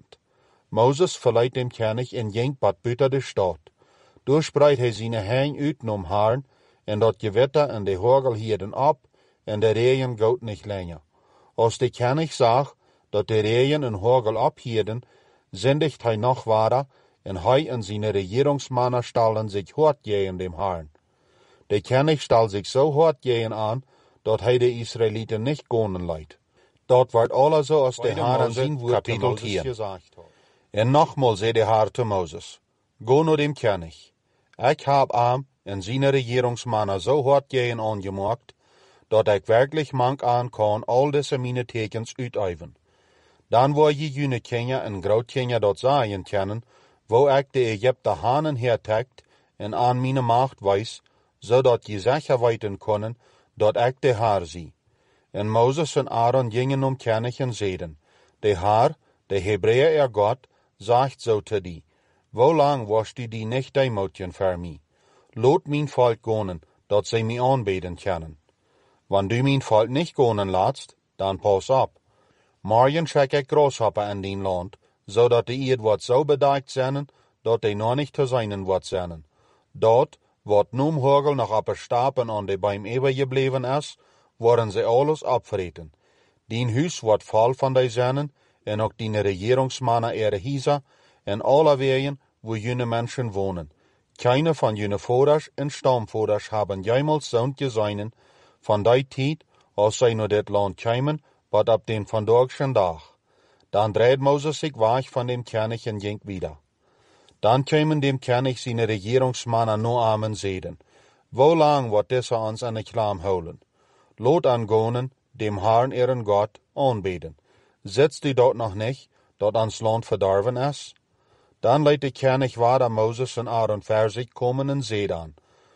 Moses verleidt dem König en ging wat buiten de stad. Door spreidt hij zijn hang uit nom Herrn, en dat gewitter en de hagel hierden op, en de regen goot niet langer. Als de König zag dat de regen en hagel ophierden, zindigt hij nog verder, en hij en zijn regeringsmannen stallen zich hard tegen dem Herrn. De König stal zich zo hard tegen aan, dat hij de Israëlieten niet konen leidt. Dat wordt alles zo als de Heer en zijn woord te Moses gezegd had. En nogmaals zei de Heer te Moses, go naar dem König. Ik heb hem en zijn regeringsmannen zo hard tegen aangemaakt, dat ik werkelijk mank aan kan al deze mijn tekens uitoefenen. Dan wil je jullie kinderen en grootkinderen dat zeggen kennen, wo ik de Egypte hanen hertrekt en aan mijn macht wijs, zodat je zeker weten kunnen dat ik de Heer zie. En Moses en Aaron gingen om König en zeiden, de Heer, de Hebreeër God, zegt zo te die, hoe lang was die niet demoutjen voor mij? Laat mijn volk gaan, dat zij mij aanbeden kunnen. Wanneer du mijn volk niet gaan laatst, dan pas op. Morgen schrik ik grasshopper in dien land, zodat de eerd wordt zo bedekt zijn, dat die nog niet te zijn wordt zijn. Dat, wat noem hagel nog op een stapen aan de boom overgebleven is, worden ze alles opvreten. Dien huis wordt vol van die zinnen, en ook die regeringsmannen ere huizen, en alle wegen waar jullie mensen wonen. Keine van jullie vaders en stamvaders hebben jemals zo'n gezien van die tijd, als zij naar dit land kwamen, wat op den vandaagse dag. Dan dreed Moses zich weg van dem König en ging wieder. Dan kwamen dem König zijn regeringsmannen no aan en zeiden, hoe lang wordt deze ons aan de klaam houden? Laat aangonen, dem Herrn ihren God aanbeden. Zitst u dat nog niet, dat ons land verdorven is? Dan leidt de König waar Moses en Aaron voor zich komen en zei dan,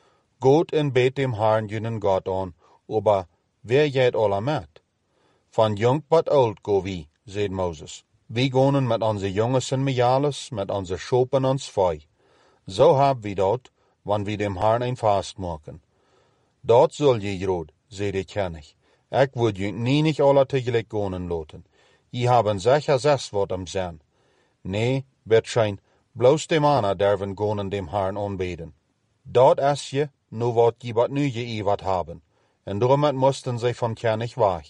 Goed en beet dem Herrn jullie God aan, aber wer geht alle met? Van jong tot oud go wie, zei Moses. Wie gaan met onze jongens en mejales, met onze schop en ons vee. Zo hebben we dat, wanneer we dem Herrn een vast maken. Dat zul je rood, zei de König. Ik wil je niet alle tegelijk gaan laten. Je hebben zeker 6 wat hem zijn. Nee, betschijn, bloos de mannen durven gaan dem Herrn aanbeden. Dat is je, nu wat je wat nu je wat hebben. En daarom moesten zij van König weg.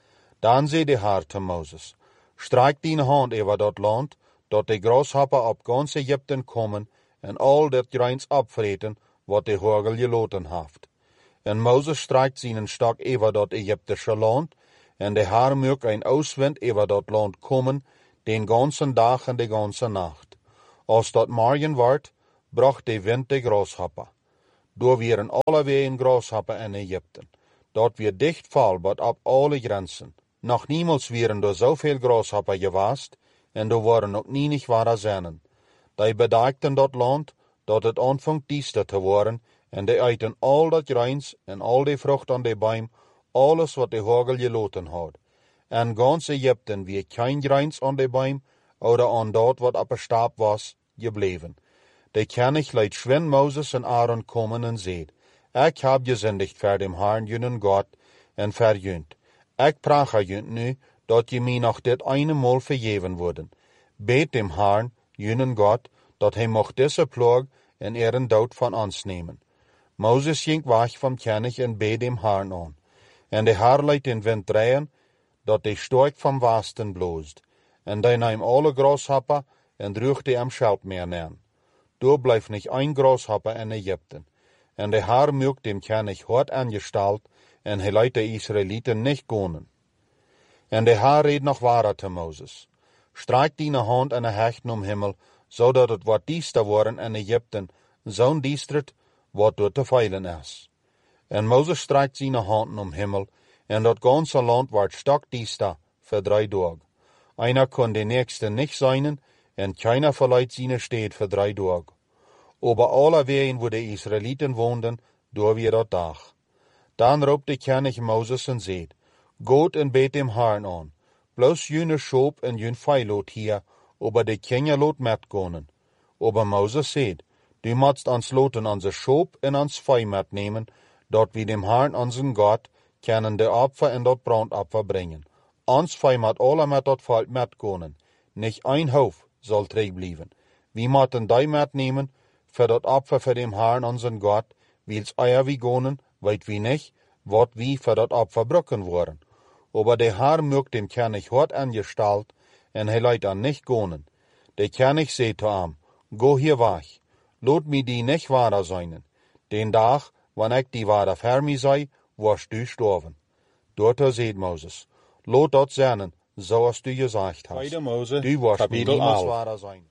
Dan zei de Heer te Moses, strijk dine hand over dat land, dat de grashopper op gans Egypten komen en al dat grains opvreten, wat de hagel gelaten heeft. En Moses strijkt zijn stok over dat Egyptische land, en de Heer maakt een oostwind over dat land komen, den ganzen dag en de ganze nacht. Als dat morgen wordt, bracht de wind de grasshopper. Door wieren allewee een grasshopper in Egypten. Dat weer dichtval wat op alle grenzen. Nog niemals wieren er zoveel grasshopper gewaast, en er waren ook nienig ware zennen. Die bedeikten dat land, dat het aanvangt diester te worden, en die eten al dat grains en al die vrucht aan de boom, alles wat de hagel geloten had. En gans Egypten weer geen grains aan de boom, oder aan dat wat op een staap was, gebleven. De koning liet schwen Moses en Aaron komen en zei, ik heb gezendigd voor dem Herrn jullie God en voor jullie. Ik vraag jullie nu, dat je mij nog dit ene maal vergeven worden. Bid dem Herrn, jullie God, dat hij mocht deze plaag en een dood van ons nemen. Moses ging weg van koning en bid dem Herrn aan. En de Heer liet den wind draaien, dat de stork van westen bloost. En hij nam alle grashopper en droeg die am schelp meer neer. Door blijft niet een grashopper in Egypten. En de Heer maakt dem koning hard aangesteld, en hij liet de Israëlieten niet gaan. En de Heer reed nog verder te Moses. Strijk die hand en hecht om hemel, zodat het wat diester worden in Egypten, zo'n diestert wat door te veilen is. En Moses strijkt zijn hand om hemel, en dat ganze land wordt stok diester voor 3 dagen. Einer kon de nächste niet zijn, en keiner verliet zijn stad voor 3 dagen. Over alle wegen waar de Israëlieten woonden, door weer dat dag. Dan roept de koning Moses en zegt, Goed en bid dem Herrn aan. Bloos jullie schoop en jullie veiloot hier, over de kinderen loot metgonen. Aber Moses zegt, du moest ons loten onze schoop en ons vee metnemen, dat we dem Herrn onze God kunnen de opfer en dat brandopfer brengen. Ons vee moet alle met dat volk metgonen. Niet een hoofd zal terugblijven. We moeten die metnemen, voor dat opfer voor dem Herrn onze God, wils eier we gonen, weet we niet, wat we voor dat opfer brukken worden. Aber de Heer maakt dem koning hard aangesteld, en hij leidt aan niet gonen. De koning zei te hem, go hier weg, laat me die niet waarder zijn. Den dag, wanneer ik die waarder voor mij zei, was du sterven. Dorter zei Moses, laat dat zijn, zoals du gezegd hast. Du was niemals waarder zijn.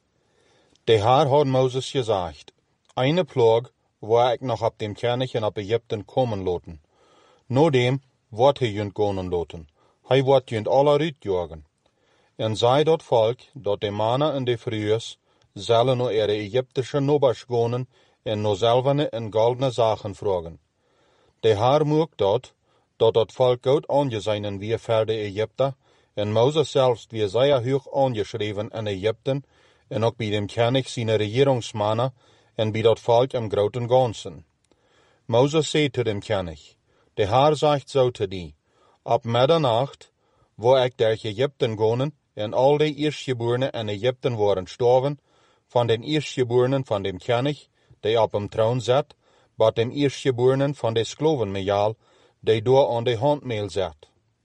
De Heer had Moses gezegd, eine plaag waar ik nog op dem koning en op Egypten komen laten. Nodem wordt hij junt gonen laten. Hij wordt junt alle uitjagen. En zei dat volk, dat de mannen en de vrouwen zullen naar ihre Egyptische nobers gonen en naar zelvene en goldene zaken vragen. De Heer maakt dat volk goed aangezien weer voor de Egypter, en Moses zelfs weer zeer hoog aangeschreven in Egypten, en ook bij dem koning zijn regeringsmannen, en bij dat volk im groten ganzen. Moses zei te dem koning, de Heer zegt zo te die, op middernacht, waar ik door Egypten gonen, en al de eerstgeborenen in Egypten waren sterven, van den eerstgeborenen van dem koning, die op hem troon zat, tot dem eerstgeborenen van de slavenmejaal, die door aan de handmeel zat.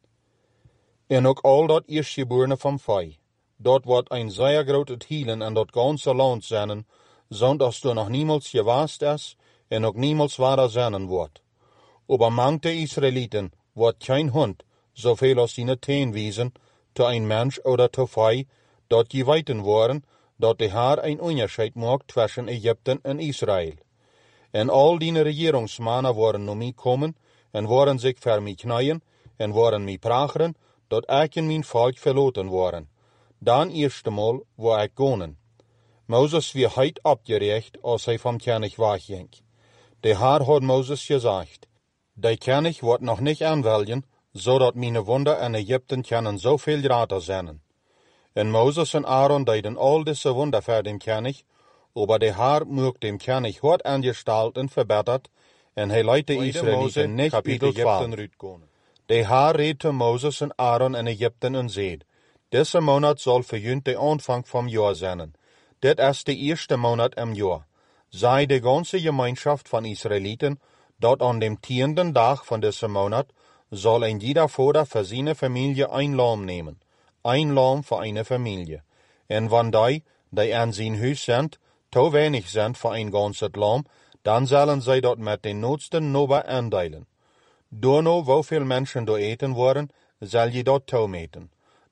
En ook al dat eerstgeborenen van vee, dat wordt een zeer groot hielen en dat ganze land zijn, zodat er nog niemals gewaast is, en ook niemals waarder zijn wordt. Aber manch de Israëlieten wordt geen hond, zoveel als zijn teen wezen, te een mens oder te vee, dat je weten worden, dat de Heer een onderscheid maakt tussen Egypten en Israël. En al die regeringsmannen worden naar mij komen, en worden zich voor mij knieën, en worden mij pragen, dat ik en mijn volk verloten worden. Dan eerstemaal waar ik gonen. Moses weer heid opgericht, als hij van koning wegging. De Heer had Moses gezegd, de koning wordt nog niet aanwelgen, zodat mijn wonder in Egypten kunnen zoveel groter zijn. En Moses en Aaron deden al deze wunder voor den koning, aber de Heer maakt dem koning hard aangesteld en verbeterd, en hij leidt de Israëlieten niet uit Egypten uitkomen. De Heer reed te Moses en Aaron in Egypten en zei, deze maand zal voor jullie de aanvang van jaar zijn. Dit is de eerste maand im jaar. Zij de ganze gemeenschap van Israëlieten, dat aan dem 10e dag van deze maand zal een jeder vader voor zijn familie een lam nemen. Een lam voor een familie. En wanneer die aan zijn huis zijn, te weinig zijn voor een ganse lam, dan zullen zij dat met de noodsten nober aandelen. Door nou hoeveel mensen door eten worden, zal je dat toemeten.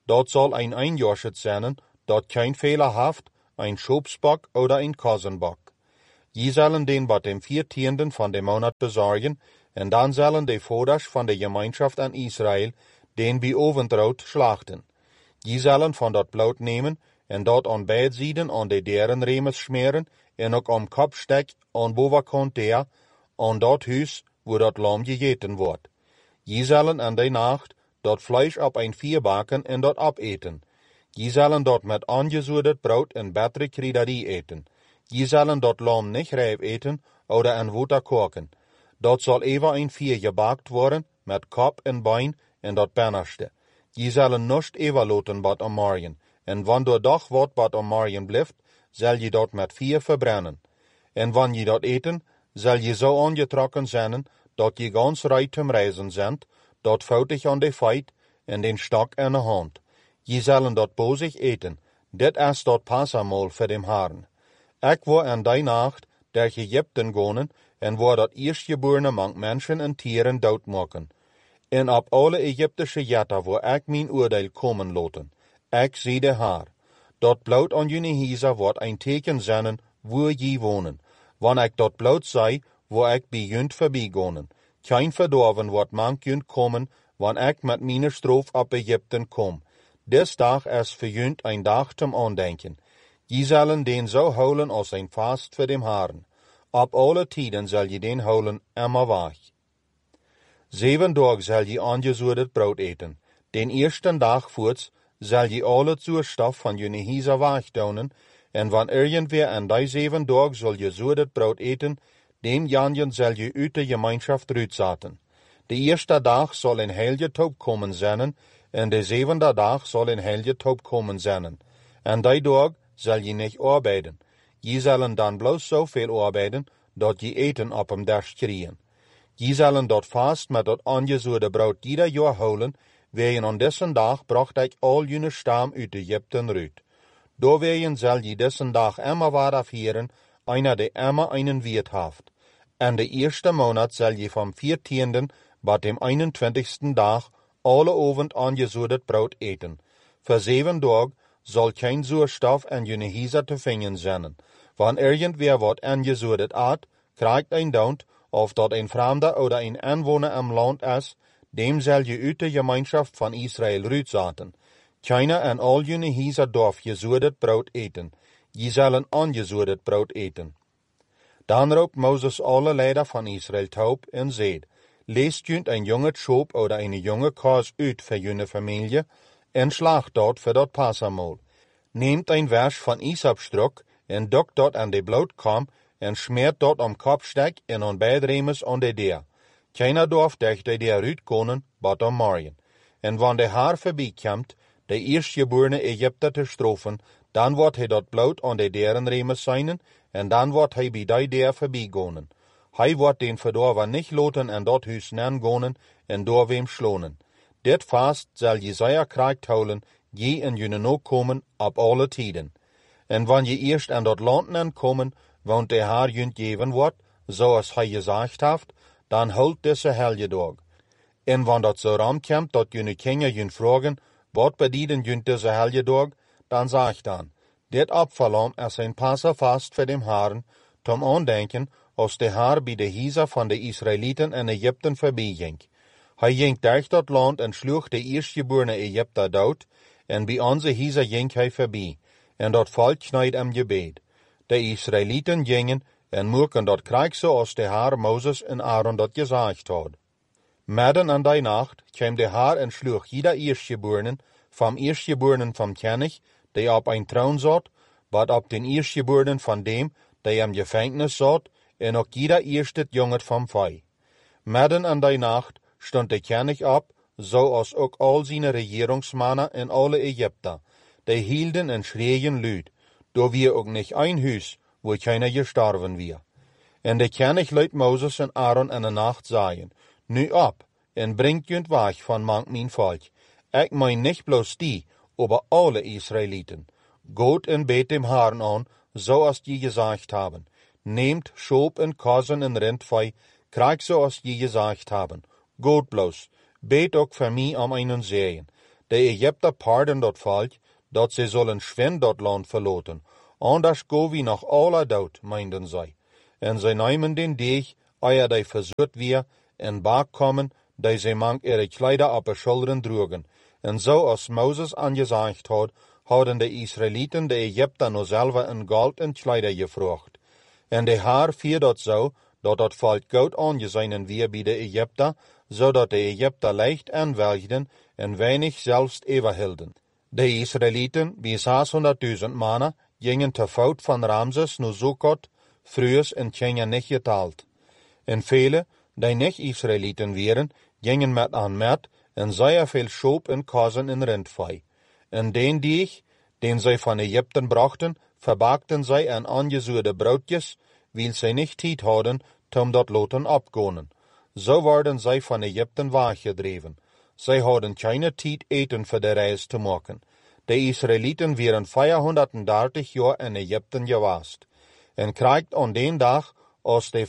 dort soll ein Einjorschet sein, dort kein Fehler haft, ein Schopsbock oder ein Kosenbock. Die zullen den wat dem 14. van de maand bezorgen, en dan zullen de voders van de gemeenschap aan Israël den bij ovendrood slachten. Die zullen van dat bloed nemen, en dat aan beide zijden aan de derenremes smeren, en ook om kopstek aan bovenkant der, aan dat huis waar dat lam gegeten wordt. Die zullen aan de nacht dat vlees op een vuur bakken en dat opeten. Die zullen dat met aangezoederd brood en bittere kruiderie eten. Die zullen dat lam niet rijp eten, oder aan water koken. Dat zal even een vuur gebakt worden, met kop en bein en dat binnenste. Die zullen nust even laten wat am morgen, en wanneer dag wat am morgen blijft, zal je dat met vuur verbrennen. En wanneer je dat eten, zal je zo aangetrokken zijn, dat je gans rijt om reizen bent, dat foutig aan de feit en den stok in de hand. Je zullen dat bozig eten, dit is dat passamal voor dem Herrn. Ik wil aan die nacht der Egypten gaan, en waar dat eerstgeborene mang mensen en tieren doodmaken. En op alle Egyptische jatten waar ik mijn oordeel komen laten. Ik zie de Heer. Dat bloed aan jullie huizen wordt een teken zijn waar je wonen. Wanneer ik dat bloed zei, waar ik bij junt voorbij gaan. Geen verdorven wordt mang junt komen, wanneer ik met mijn stroof op Egypten kom. Des dag is voor junt een dag zum aandenken. Je zullen den zo houden als een vast voor dem Herrn. Op alle tijden zal je den houden immer waag. 7 dagen zal je aangezoederd brood eten. Den eerste dag voorts zal je alle zuurstof van je huizen wegdoen, en wanneer irgendwer aan die 7 dagen zal je zoederd brood eten, den janjen zal je uit de gemeenschap uitzetten. De eerste dag zal een heilige toop komen zijn, en de 7e dag zal een heilige toop komen zijn. En die dag zal je niet arbeiden. Je zullen dan bloos zoveel arbeiden, dat je eten op hem derst krijgen. Je zullen dat vast met dat aangezoede brood ieder jaar houden, wegen aan deze dag bracht ik al jullie stam uit Egypten uit. Doorwegen zal je deze dag immer waaraf vieren, einer de immer einen wiert haft. En de eerste maand zal je van 14. tot dem 21. dag alle ovend aangezoederd brood eten. Voor 7 dagen zal geen zuurstof en jullie huizen te vinden zijn. Wanneer irgendwer wat aangezoederd eet, krijgt een dood, of dat een vreemde oder een inwoner im land is, dem zal je uit de gemeenschap van Israël uitzetten. Keiner en al jullie huizen darf gezoederd brood eten. Je zullen aangezoederd brood eten. Dan roept Mozes alle leider van Israël op en zegt, leest junt een jonge schop oder een jonge kaas uit voor jullie familie, en slaagt dat voor dat passamal. Neemt een vers van isopstrok, en dokt dat aan de bloedkam, en smeert dat om kopstek en aan beide remes aan de deur. Keiner darf durch de deur uitkomen, wat om morgen. En wanneer de Heer voorbij komt, de eerstgeborene Egypte te straffen, dan wordt hij dat bloed aan de derenremes zijn, en dan wordt hij bij die deur voorbij gaan. Hij wordt den verdorven niet laten en dat huis gaan en door wem slonen. Dit vast zal Jesaja krijgt houden, je en jullie nog komen op alle tijden. En wanneer je eerst aan dat land komen, want de Heer junt geven wordt, zoals hij gezegd heeft, dan houdt deze heilige dag. En wanneer dat zo komt dat jullie kinderen junt vragen, wat bedienen junt deze heilige dag, dan zeg dan, dit opvallam is een passavast voor dem Herrn, tom aandenken, als de Heer bij de huizen van de Israëlieten en Egypten voorbij ging. Hij ging durch dat land en sloeg de eerstgeborene Egypter dood, en bij onze huizen ging hij voorbij, en dat volk knijd hem gebed. De Israëlieten gingen en moeken dat krijg zoals de Heer Mozes en Aaron dat gezegd had. Midden aan die nacht kwam de Heer en sloeg ieder eerstgeborenen van Knecht, die op een troon zat, wat op den eerstgeborenen van dem, die in gevangenis zat, en ook ieder eerste jongen van vij. Midden aan die nacht stond de Knecht op, zoals ook al zijn regeringsmannen en alle Egypter. Die hielden en schreeuwen luid, door wie ook niet een huis, waar keiner gestorven weer. En de Knecht liet Mozes en Aaron in de nacht zeggen, nu op, en brengt junt weg van mank mijn volk. Ik mijn niet bloos die, aber alle Israëlieten. Gaat en beet dem Herrn aan, zoals die gezegd hebben. Neemt schop en kazen en rindvee, krijg zoals die gezegd hebben. Gaat bloos, beet ook voor mij om einen zeeën. De de Egypter paarden dat volk, dat ze zullen schwind dat land verlaten. Anders go wie nog alle dood, meinden zij. En zij nemen den deeg, eer die verzoet weer, en baak komen, die zij mank ihre kleider op de schoulderen droegen. En zo als Mozes aangezegd had, hadden de Israëlieten de Egypter nog zelf een goud en kleider gevraagd. En de Heer vier dat zo, dat het volk goud aangezien weer bij de Egypter, zodat de Egypter leicht aanwelgden en weinig zelfs overhielden. De Israëlieten, bij 600.000 mannen, gingen te voet van Ramses naar Sukkot, vroegs en gingen niet geteld. En vele, die niet Israëlieten waren, gingen met aan met, en zeer veel schoop en kazen en rindvee. En den deeg, den zij van Egypten brachten, verbaakten zij aan aangezuurde broodjes, wil zij niet tijd hadden, om dat laten opkomen. Zo werden zij van Egypten weggedreven. Zij hadden geen tijd eten voor de reis te maken. De Israëlieten waren 430 jaar in Egypten geweest. En krijgt aan den dag, als de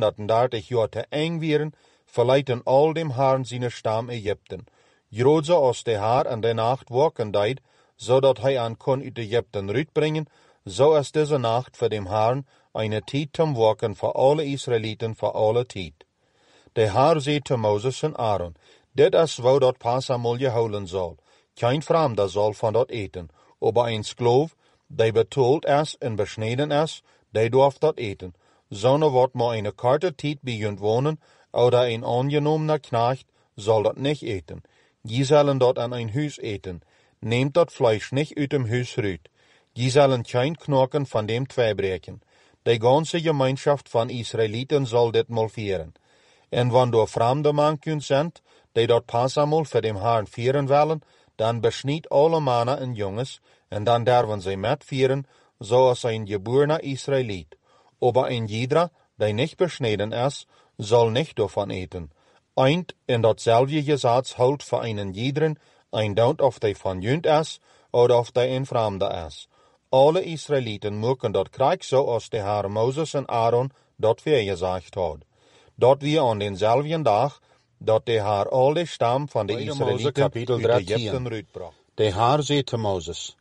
430 jaar te eng waren, verlieten al dem Herrn zijn stam Egypten. Grootser als de Heer in de nacht waken deed, zodat hij aan kon uit Egypten uitbrengen, zo is deze nacht voor dem Herrn een tijd te waken voor alle Israëlieten voor alle tijd. De Heer zei te Mozes en Aaron, dit is waar dat Passamal gehouden zal. Geen vreemde zal van dat eten, aber een skloof, die betaald is en besneden is, die dorft dat eten. Zonder wat maar een korte tijd begint wonen, oder een aangenomen knecht, zal dat niet eten. Die zullen dat aan een huis eten. Neemt dat vlees niet uit dem huis uit. Die zullen geen knoken van dem tweebreken. De ganze gemeenschap van Israëlieten zal dit mal vieren. En wanneer vreemde mannen zijn, die dat Passamal voor dem Herrn vieren willen, dan besniet alle mannen en jongens, en dan derven zij met vieren, zoals een geborene Israëliet. Aber een ieder, die niet besneden is, zal niet daarvan eten. Eind in datzelfde gezats houdt voor een iederen, een dood of die van junt is, of die een vreemde is. Alle Israëlieten moeten dat krijgen zoals de Heer Mozes en Aaron dat weergezegd had. Dat weer aan denzelfde dag, dat de Heer al de stam van de Israëlieten uit Egypten uitbracht. De Heer zei te Mozes,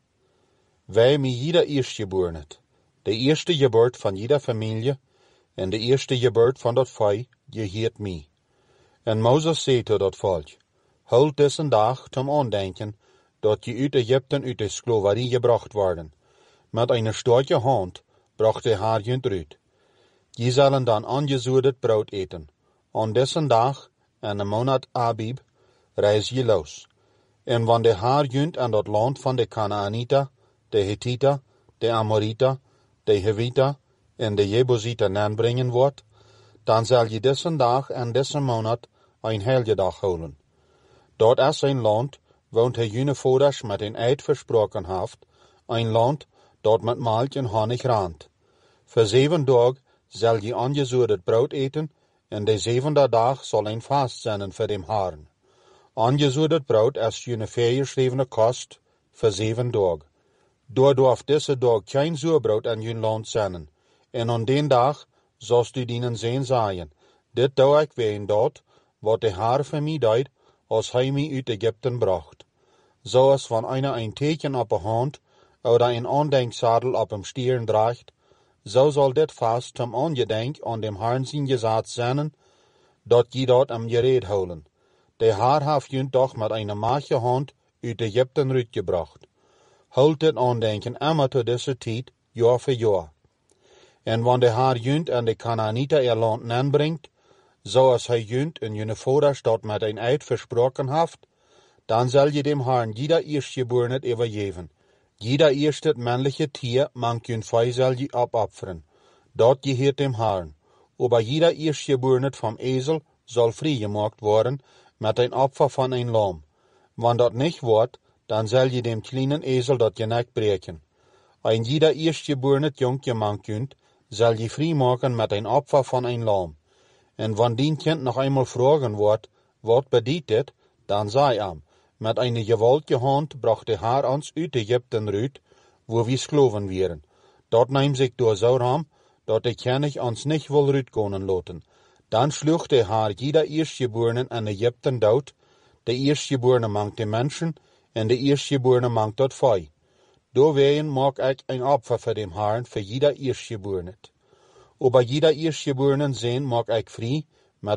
wij mij ieder eerstgeboren, de eerste geboorte van ieder familie, en de eerste geboorte van dat vee, geheert mij. En Mozes zei tot dat volk, houd deze dag ten aandenken, dat je uit Egypten uit de slaverie gebracht worden. Met een sterke hand bracht de Heer je uit. Je zullen dan aangezuurd brood eten. Aan deze dag, en de maand Abib, reis je los. En wanneer de Heer junt aan dat land van de Kanaanita, de Hittita, de Amorita, de Hevita en de Jebusita aanbrengen wordt, dan zal je deze dag en deze maand een heilige dag houden. Dat is een land, want hij jullie vouders met een eed versproken heeft, een land dat met melk en honig randt. Voor 7 dagen zal je aangezuurd brood eten, en de 7e dag zal een vast zijn voor dem Herrn. Aangezuurd brood is jullie voorgeschrevene kost voor 7 dagen. Doordat deze dag geen zuurbrood in jullie land zijn, en aan den dag zalst u dienen zijn zaaien. Dit doe ik ween dat, wat de Heer voor mij deed, als hij mij uit Egypten bracht. Zoals van een teken op de hand, oder een aandenkzadel op hem stieren draagt, zo zal dit vast om aangedenk aan dem Herrn zijn gezet zijn, dat je dat hem gereed houden. De Heer heeft je toch met een machtige hand uit Egypten uitgebracht. Houd dit aandenken immer tot deze tijd, jaar voor jaar. En wanneer de Heer junt en de Kanaanita ihr land aanbrengt, zoals hij junt en jullie vouders dat met een eed versproken heeft, dan zal je dem Herrn ieder eerstgeborene overgeven. Jeder eerste männliche Tier mank jullie vee zal je opofferen. Dat geheert dem Herrn. Aber jeder eerstgeborene vom Esel zal vrijgemaakt worden met een opfer van een lam. Wanneer dat niet wordt, dan zal je dem kleinen Esel dat je nek breken. Een jeder eerstgeborene jonkje mank junt, zal je vrijmaken met een opfer van een lam. En wanneer dien kind nog eenmaal vragen wordt, wat bedient dit, dan zei hem, met een gewaltige hand bracht de Heer ons uit Egypten uit, waar we slaven waren. Dat neemt zich door zo ram, dat de koning ons niet wil uitkomen laten. Dan sloeg de Heer jeder eerstgeborene in Egypten dood, de eerstgeborene mank de mensen, en de eerstgeborene mank tot vaai. Doorwegen maak ik een opfer voor dem Herren, voor jeder eerstgeborene. Op jeder eerstgeborene zin maak ik vrij,